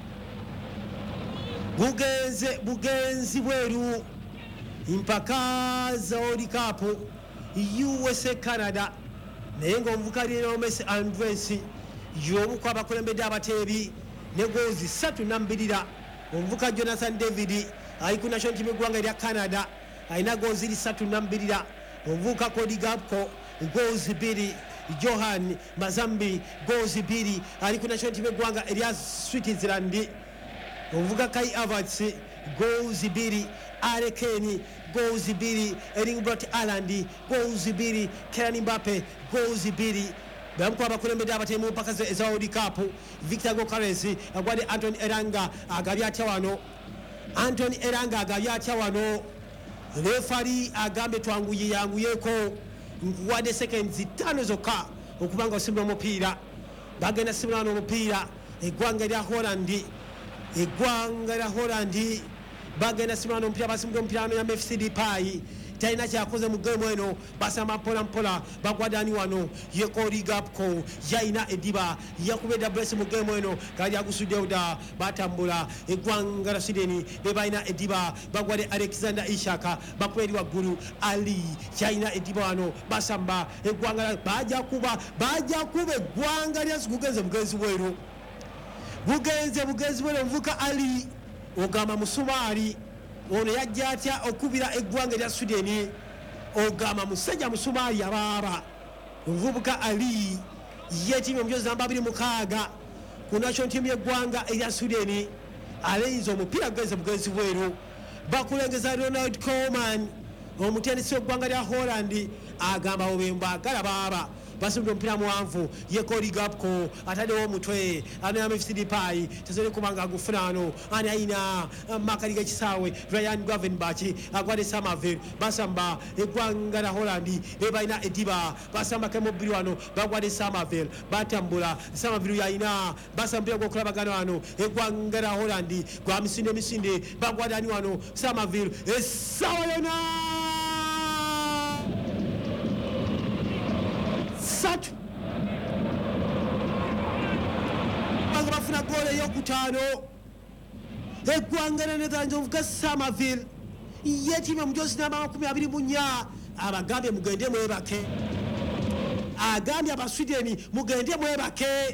bugenze bugenzi bweru mpaka za World Cup U S A Canada naye ng'omuvuka lino Messi Andres y'omu ku abakulembedde abateebi ne goozi ssatu nambirira omuvuka Jonathan David ali ku national team eggwanga erya Canada alina goozi ssatu nambirira omuvuka Cody Gakpo goozi bbiri Johan Mazambi goozi bbiri ali ku national team eggwanga erya Switzerland omuvuga Kai Havertz goals bbiri Harry Kane goals bbiri Erling Braut Haaland goals bbiri Kylian Mbappe goals bbiri bamukuba abakulembedde abatemu mpaka eza World Cup Victor Gyokeres agwadde Anthony Elanga agabye atya wano Anthony Elanga agabye atya wano refari agambye twanguye yanguyeko nkuwadde seconds ttaano zokka okubanga osimbula omupiira bagenda simbula n'omupiira eggwanga erya Holland eggwanga lya Holland bagenda simana omupiira basimbula omupiira wano ya Memphis Depay talina kyakoze mu game eno basamba mpola mpola bagwadani wano ye Cody Gakpo yayina ediba yakubye doubles mu game eno kali agusuddewo dda batambula eggwanga lya Sweden be balina ediba bagwadde Alexander Ishaka bakuba eri waggulu Ali yayina ediba wano basamba eggwanga bajja kuba bajja kuba eggwanga lya gugenze bugenzi bweru bugenze bugenzi bweru omuvuka Ali ogamba musumaali ono yajja atya okubira eggwanga lya Sweden ogamba musajja musumaali abaaba omuvubuka Ali yetimye omujoozi namba abiri mukaaga ku national team y'eggwanga erya Sweden alayinza omupiira gugenze bugenzi bweru bakulengeza Ronald Koeman omutendesi w'eggwanga lya Holland agamba obemba agala baaba basumba mpira muwanvu ye Cody Gapco atadewo mutwe ano ya Mfcd Pai tazole kubanga gufunano ani aina makaliga kisawe Ryan Gravenbach agwade Samaville basamba egwanga na Holland ebaina Ediba basamba kemobiri wano bagwade Samaville batambula Samaville yaina basamba go kulabagano wano egwanga na Holland gwa misinde misinde bagwade ani wano Samaville esawalena satu banga bafuna gole yokutano egwanga na Netherlands ovuga Samaville yetima mujosi namba makumi abiri munya abagambye mugende mwebake agambye abaswideni mugende mwebake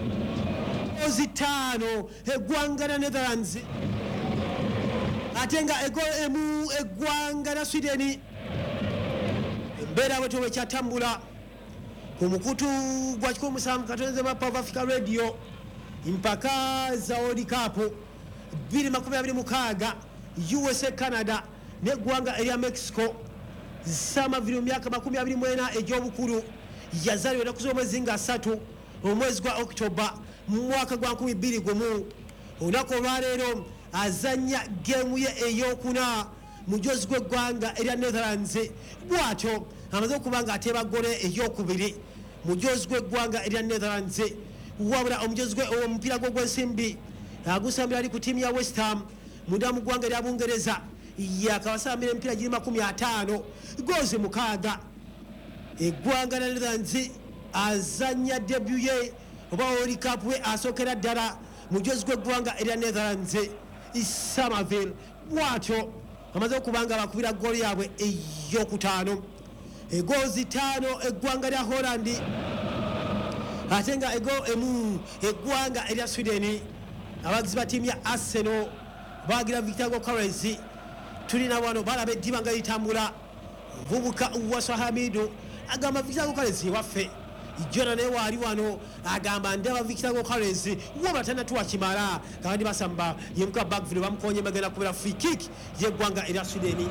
ozitano egwanga na Netherlands atenga ego emu egwanga na Swideni mbera wetu wechatambula kumukutu gwa kikumu musanvu katonze mapa of Africa Radio impaka za World Cup bili makumi abiri mukaga U S A Canada ne gwanga eria Mexico Samaville myaka makumi abiri mwena ejobukuru yazaliwe nakuzo mwezi nga asatu omwezi gwa October mwaka gwa nkumi bbiri gumu onako lwaleero azanya game ye eyokuna mujozi gwe gwanga eria Netherlands bwato amaze kubanga ateba gole eyokubiri mujozi gwe gwanga eria Netherlands wabula omujozi gwe omupira gwe gwensimbi agusambira ali ku timu ya West Ham mudamu gwanga eria Bungereza yakawasambira empira giri makumi atano gozi mukaga egwanga na Netherlands azanya debut ye oba World Cup we asokera ddala mujozi gwe gwanga eria Netherlands Samaville bwato amaze kubanga bakubira goli yabwe eyokutano egozi tano egwanga lya Holland atenga ego emu egwanga eria Sweden abagizi ba timu ya Arsenal bagira Victor Gyokeres tulina wano balabe dibanga litambula vubuka uwaswa Hamidu agamba Victor Gyokeres waffe ijona ne wali wano agamba ndaba Victor Gyokeres woba tana tuwa kimala kandi basamba yemuka Backville bamukonye magana kubera free kick yegwanga eria Sweden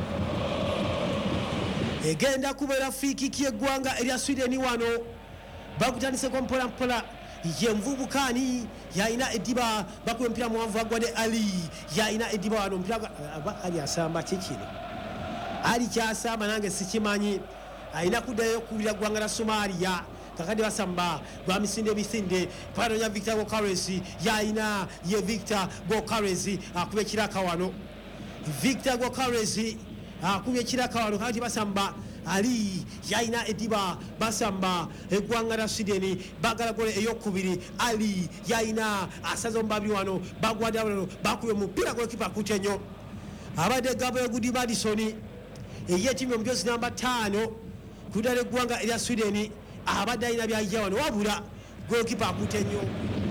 egenda kubera free kick yegwanga eria Sweden wano bakutanise ko mpola mpola yemvubukani yaina Ediba bakuwe mpira muwanvu agwade Ali yaina Ediba wano mpira ali asamba kikino ali kyasamba nange sikimanyi aina kudayo kubira gwanga na Somalia kakadi basamba gwa misinde bisinde pano ya Victor Gyokeres yaina ye Victor Gyokeres akube kiraka wano Victor Gyokeres akube kiraka wano kakadi basamba Ali yaina Ediba basamba egwanga na Sweden bagala gole eyokubiri Ali yaina asazo mbabiri wano bagwada wano bakube mupira gole kipa kutenyo abade gabo Gudi Madison eyetimu omujozi namba tano kudale gwanga eria Sweden abadde ina bya wano wabula goalkeeper akutenyo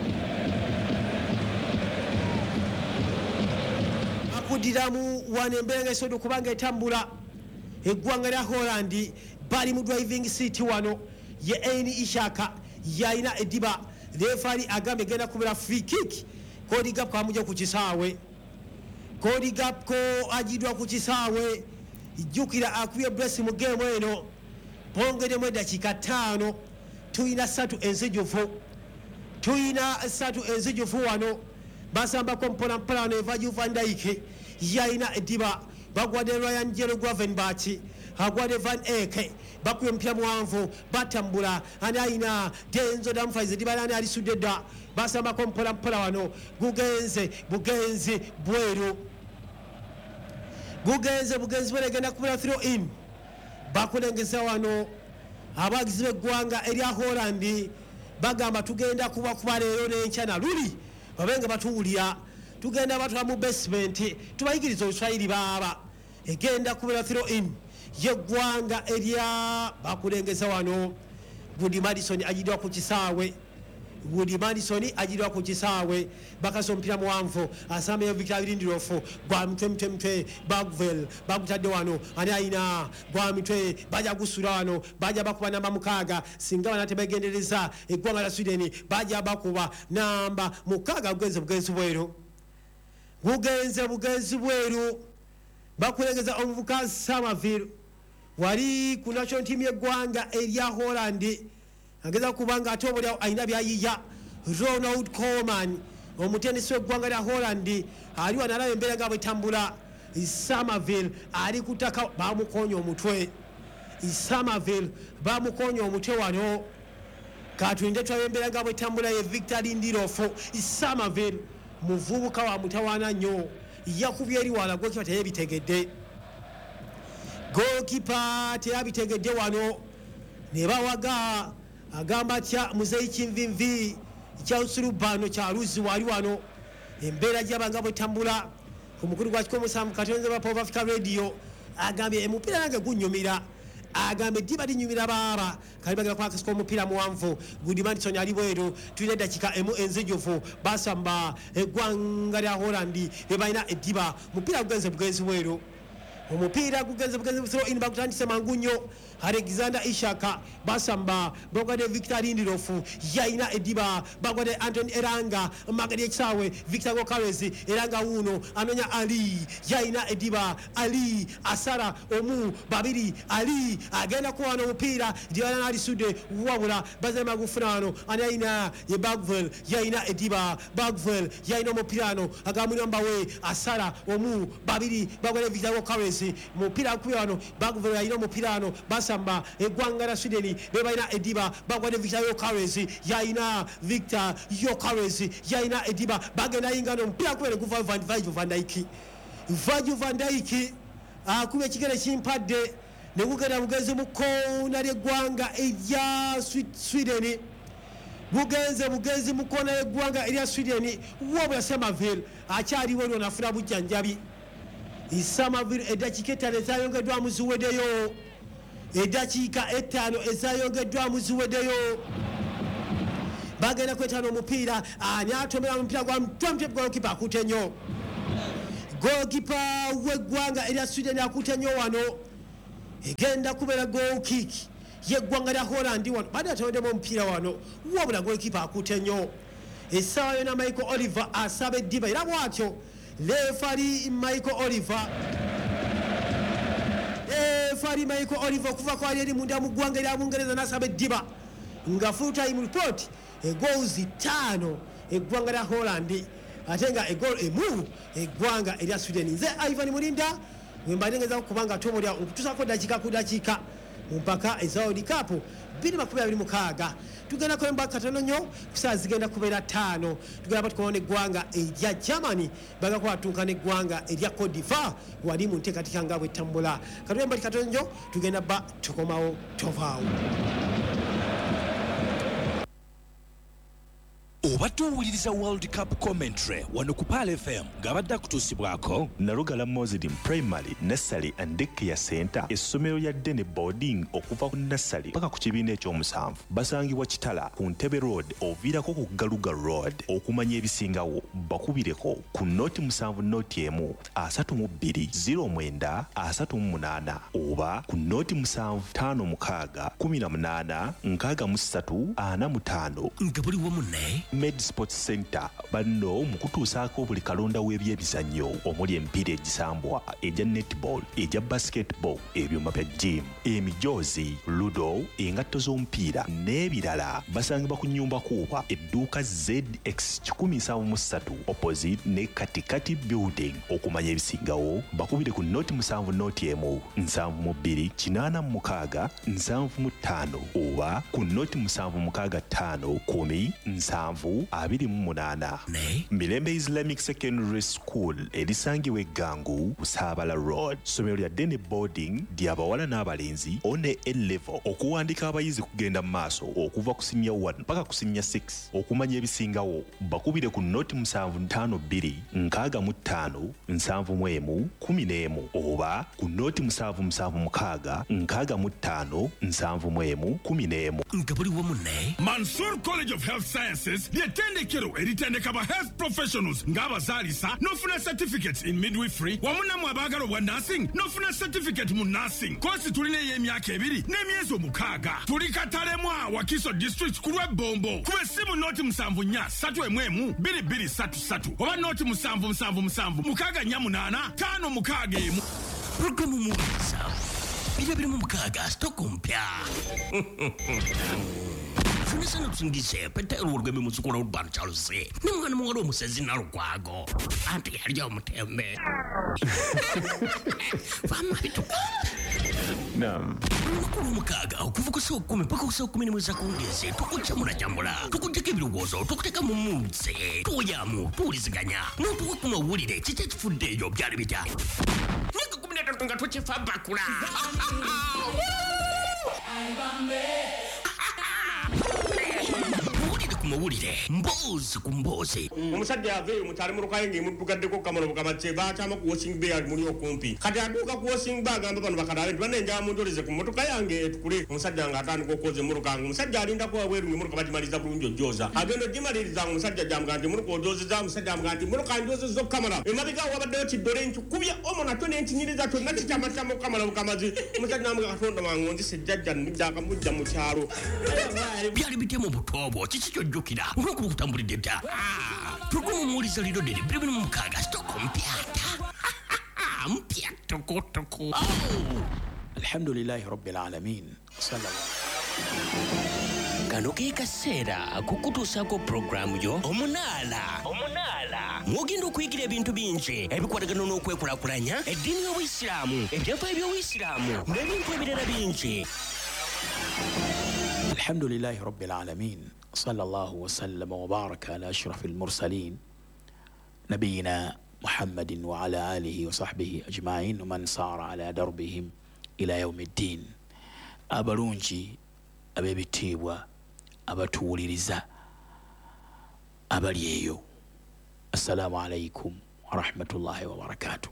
akudiramu wanembenga sodo kubanga etambula egwanga lya Holland bali mu driving seat wano ye Aini Ishaka yaina Ediba referee agambe genda kubira free kick Cody Gapco amuje ku kisaawe Cody Gapco ajidwa ku kisaawe ijukira akuye bless mu game eno bongere mu dakika tano tuina satu enzijufu tuina satu enzijufu wano basamba ko mpona mpona ne Virgil van Dijk yaina Ediba bagwade Ryan Gravenbach agwade Van Eyck bakuye mpya muwanvu batambula anaina Denzo Dumfries Ediba nani ali sudeda basamba ko mpona mpona wano gugenze bugenzi bweru gugenze bugenzi bweregenda kubira throw in bakulengeza wano abagizi begwanga eria Holland bagamba tugenda kuba kuba leero n'enkyana luli babenga batuwulira tugenda batula mu basement tubayigiriza Oluswayiri baba egenda kubira throw in yegwanga eria bakulengeza wano Gudi Madison ajidwa ku kisaawe Gudi Madison ajidwa ku kisaawe bakaso mpira muwanvu asamba yo Victor Lindelof gwa mtemte mte Backville bakutadde wano ani aina gwa mitwe baja gusura wano baja bakuba namba mukaga singa banate bagendereza egwanga la Sweden baja bakuba namba mukaga bugenze bugenzi bweru bugenze bugenzi bweru bakulengeza omuvuka Samaville wali ku national team y'eggwanga erya Holland ageza kubanga ate obulyawo ayina byayiya. Ronald Koeman omutendesi w'eggwanga lya Holland ali wano alaba embeera nga bwetambula. Somerville ali kutaka bamukonya omutwe. Somerville bamukonya omutwe wano. Katulinde tulabe embeera nga bwetambula ye Victor Lindirofu. Somerville muvubuka wa mutawaana nnyo yakubye eri wala gokipa teyebitegedde. Gokipa teyabitegedde wano ne bawaga agamba atya Muzeyi Kinvinvi kyausulubano kyaluzi wali wano embeera gyabanga bwetambula ku mukulu gwa kikomo musanvu Katonze ba Pop Africa Radio agambye emupira nange gunyumira agambye diba linyumira baba kalibagala kwa kasiko omupira muwanvu Good Madison ali bweru tulina dakika emu enzijufu basamba eggwanga lya Holland bebalina ediba mupira gugenze bugenzi bweru omupira gugenze bugenzi busiro in bakutandise mangunyo Alexander Ishaka basamba bagwade Victor Lindirofu yaina ediba bagwade Anthony Eranga magadi ekisawe Victor Gokarezi Eranga uno anonya Ali yaina ediba Ali asara omu babiri Ali agenda kuwana omupira diana ali sude wabula bazema gufunano anaina ye Bagvel yaina ediba Bagvel yaina omupirano agamuli mbawe asara omu babiri bagwade Victor Gokarezi mupira kuyano Bagvel yaina omupirano basamba eggwanga lya Sweden bebalina ediba bagwade Victor Yokarezi yaina Victor Yokarezi yaina ediba bagenda yingano mpira kubere kuva Van Virgil van Dijk Virgil van Dijk akube ekigere kimpadde ne kugenda bugenze mu kona ly'eggwanga erya Sweden bugenze bugenze mu kona ly'eggwanga erya Sweden wabula Somerville akyaliwo lwo nafuna bujjanjabi Somerville edakika etaano ezayongeddwa muziweddeyo edakika etaano ezayongeddwa muziweddeyo bagenda kwetana omupiira ani atomera omupiira gwa mutwe golikipa akutte nnyo golikipa w'eggwanga erya Sweden akutte nnyo wano egenda kubeera goal kick y'eggwanga lya Holland wano badde atondemu omupiira wano wabula golikipa akutte nnyo essaawa yona Michael Oliver asaba eddiba era bw'atyo lefari Michael Oliver lefari Michael Oliver kuva kwa yeri munda mu ggwanga lya Bungereza n'asaba eddiba nga full time report egoozi ttaano eggwanga lya Holland ate nga egol emu eggwanga erya Sweden. Nze Ivan Mulinda wembandengeza kubanga tomolya okutusako dakika ku dakika mpaka eza World Cup bbiri makumi abiri mukaaga tugenda kwemba katono nnyo kusaa zigenda kubeera ttaano tugenda batukoona eggwanga erya Germany baga kwatuuka n'eggwanga erya Cote d'Ivoire wali mu nteekateeka nga bw'etambula katwemba katono nnyo tugenda ba tukomawo tovaawo. Obadde owuliriza World Cup commentary wano ku Pal F M ng'abadde akutuusibwako Nalugala Muslim Primary Nursery and Daycare Center essomero lya Dene Boarding okuva ku nursery paka ku kibiina ekyomusanvu basangibwa Kitala ku Ntebe Road oviirako ku Galuga Road okumanya ebisingawo bakubireko ku noti musanvu noti emu asatu mu bbiri ziro mwenda asatu mu munaana oba ku noti musanvu ttaano mukaaga kumi na munaana nkaaga mu ssatu ana mu ttaano nga buli wamu ne Med Sports Center banno mu kutuusaako buli kalonda w'ebyemizannyo omuli emipiira egisambwa egya netball egya basketball ebyuma bya gym emijoozi ludo engatto z'omupiira n'ebirala basangibwa ku nnyumba kuuba edduuka Z X kikumi nsanvu mu ssatu opposite ne katikati building okumanya ebisingawo bakubire ku noti musanvu noti emu nsanvu mu bbiri kinaana mu mukaaga nsanvu mu ttaano oba ku noti musanvu mukaaga ttaano kumi nsanvu abiri mu munaana. Mirembe Islamic Secondary School erisangibwa eggangu Busaabala Road ssomero lya Dene Boarding ly'abawala n'abalenzi one A-level okuwandiika abayizi kugenda mu maaso okuva ku senior one mpaka ku senior six okumanya ebisingawo bakubire ku noti musanvu ttaano bbiri nkaaga mu ttaano nsanvu mu emu kumi n'emu oba ku noti musanvu musanvu mukaaga nkaaga mu ttaano nsanvu mu emu kumi n'emu nga buli wamu ne Mansour College of Health Sciences ly'ettendekero eritendeka ba health professionals ng'abazaalisa n'ofuna certificates in midwifery wamu nammwe abaagala obwa nursing n'ofuna certificate mu nursing kosi tulina ey'emyaka ebiri n'emyezi omukaaga tuli Katalemwa Wakiso district ku lw'ebbombo kuba essimu noti musanvu nnya ssatu emu emu bbiri bbiri ssatu ssatu oba noti musanvu musanvu musanvu mukaaga nnya munaana ttaano mukaaga emu programu muwisa bibiri biri mu mukaaga sitoko mpya funisa n'otusingise petero olw'emi musukola olubano kyaluse ne mwana muwala omusezi nalukwago anti yali omutembe vama bitukumbe Naam. Olunaku lw'omukaaga okuva ku ssaawa kkumi paka ku ssaawa kkumi n'emu ez'akawungeezi tukukyamulajamula tukuddeko ebirowoozo tukuteeka mu muze tuwoyamu tuwuliziganya n'otuwa ku mawulire kiki ekifudde eyo byali bitya myaka kkumi n'etato nga tukifa bakula mawulire ku mawulire mboozi ku mboozi omusajja yaveeyo mutali mulukaye ng'emuddugaddeko kamalo bukamatse bakyama ku washing bay ali muli okumpi kati atuuka ku washing bay agamba bano bakalabe nti banenjala munjoleze ku mmotoka yange etukule omusajja ng'atandika okwoza emmotoka nga omusajja alindako wabweru ng'emmotoka bagimaliza bulungi ojooza agenda ogimaliriza nga omusajja jamuga nti emmotoka ojoozeza omusajja amuga nti emmotoka njoozezza okukamala emabega awo wabaddeyo kiddole nkikubya omo natyo nenkinyiriza kyonna kikyamakyama okukamala bukamazi omusajja namuga katonda wange onzisa ejjajja nniddaka mujja mu kyalo byali bitya mu buto bwo kiki kyojjukira olwokuba okutambulidde dda tulumuwuliza liro ddiri biri biri mu mukaaga sitoko mpyata mpya tokotoko alhamdulillahi rabbil alamin sallallahu kano ke kaseera kukutuusaako puroguramu yo omunaala omunaala mwogenda okuyigira ebintu bingi ebikwatagana n'okwekulaakulanya eddiini y'obuyisiraamu ebyafaayo by'obuyisiraamu n'ebintu ebirala bingi alhamdulillahi rabbil alamin صلى الله وسلم وبارك على أشرف المرسلين نبينا محمد وعلى آله وصحبه أجمعين ومن سار على دربهم إلى يوم الدين أبرونجي أبي بتيبوا أبتولي رزا أبرييو السلام عليكم ورحمة الله وبركاته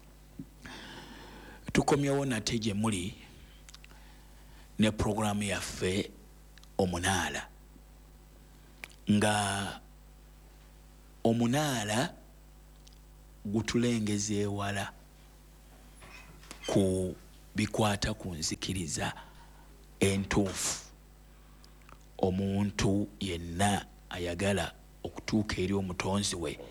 تكم يونا تيجي مولي ne programu yaffe omunaala nga omunaala gutulengeza ewala ku bikwata ku nzikiriza entuufu omuntu yenna ayagala okutuuka eri omutonzi we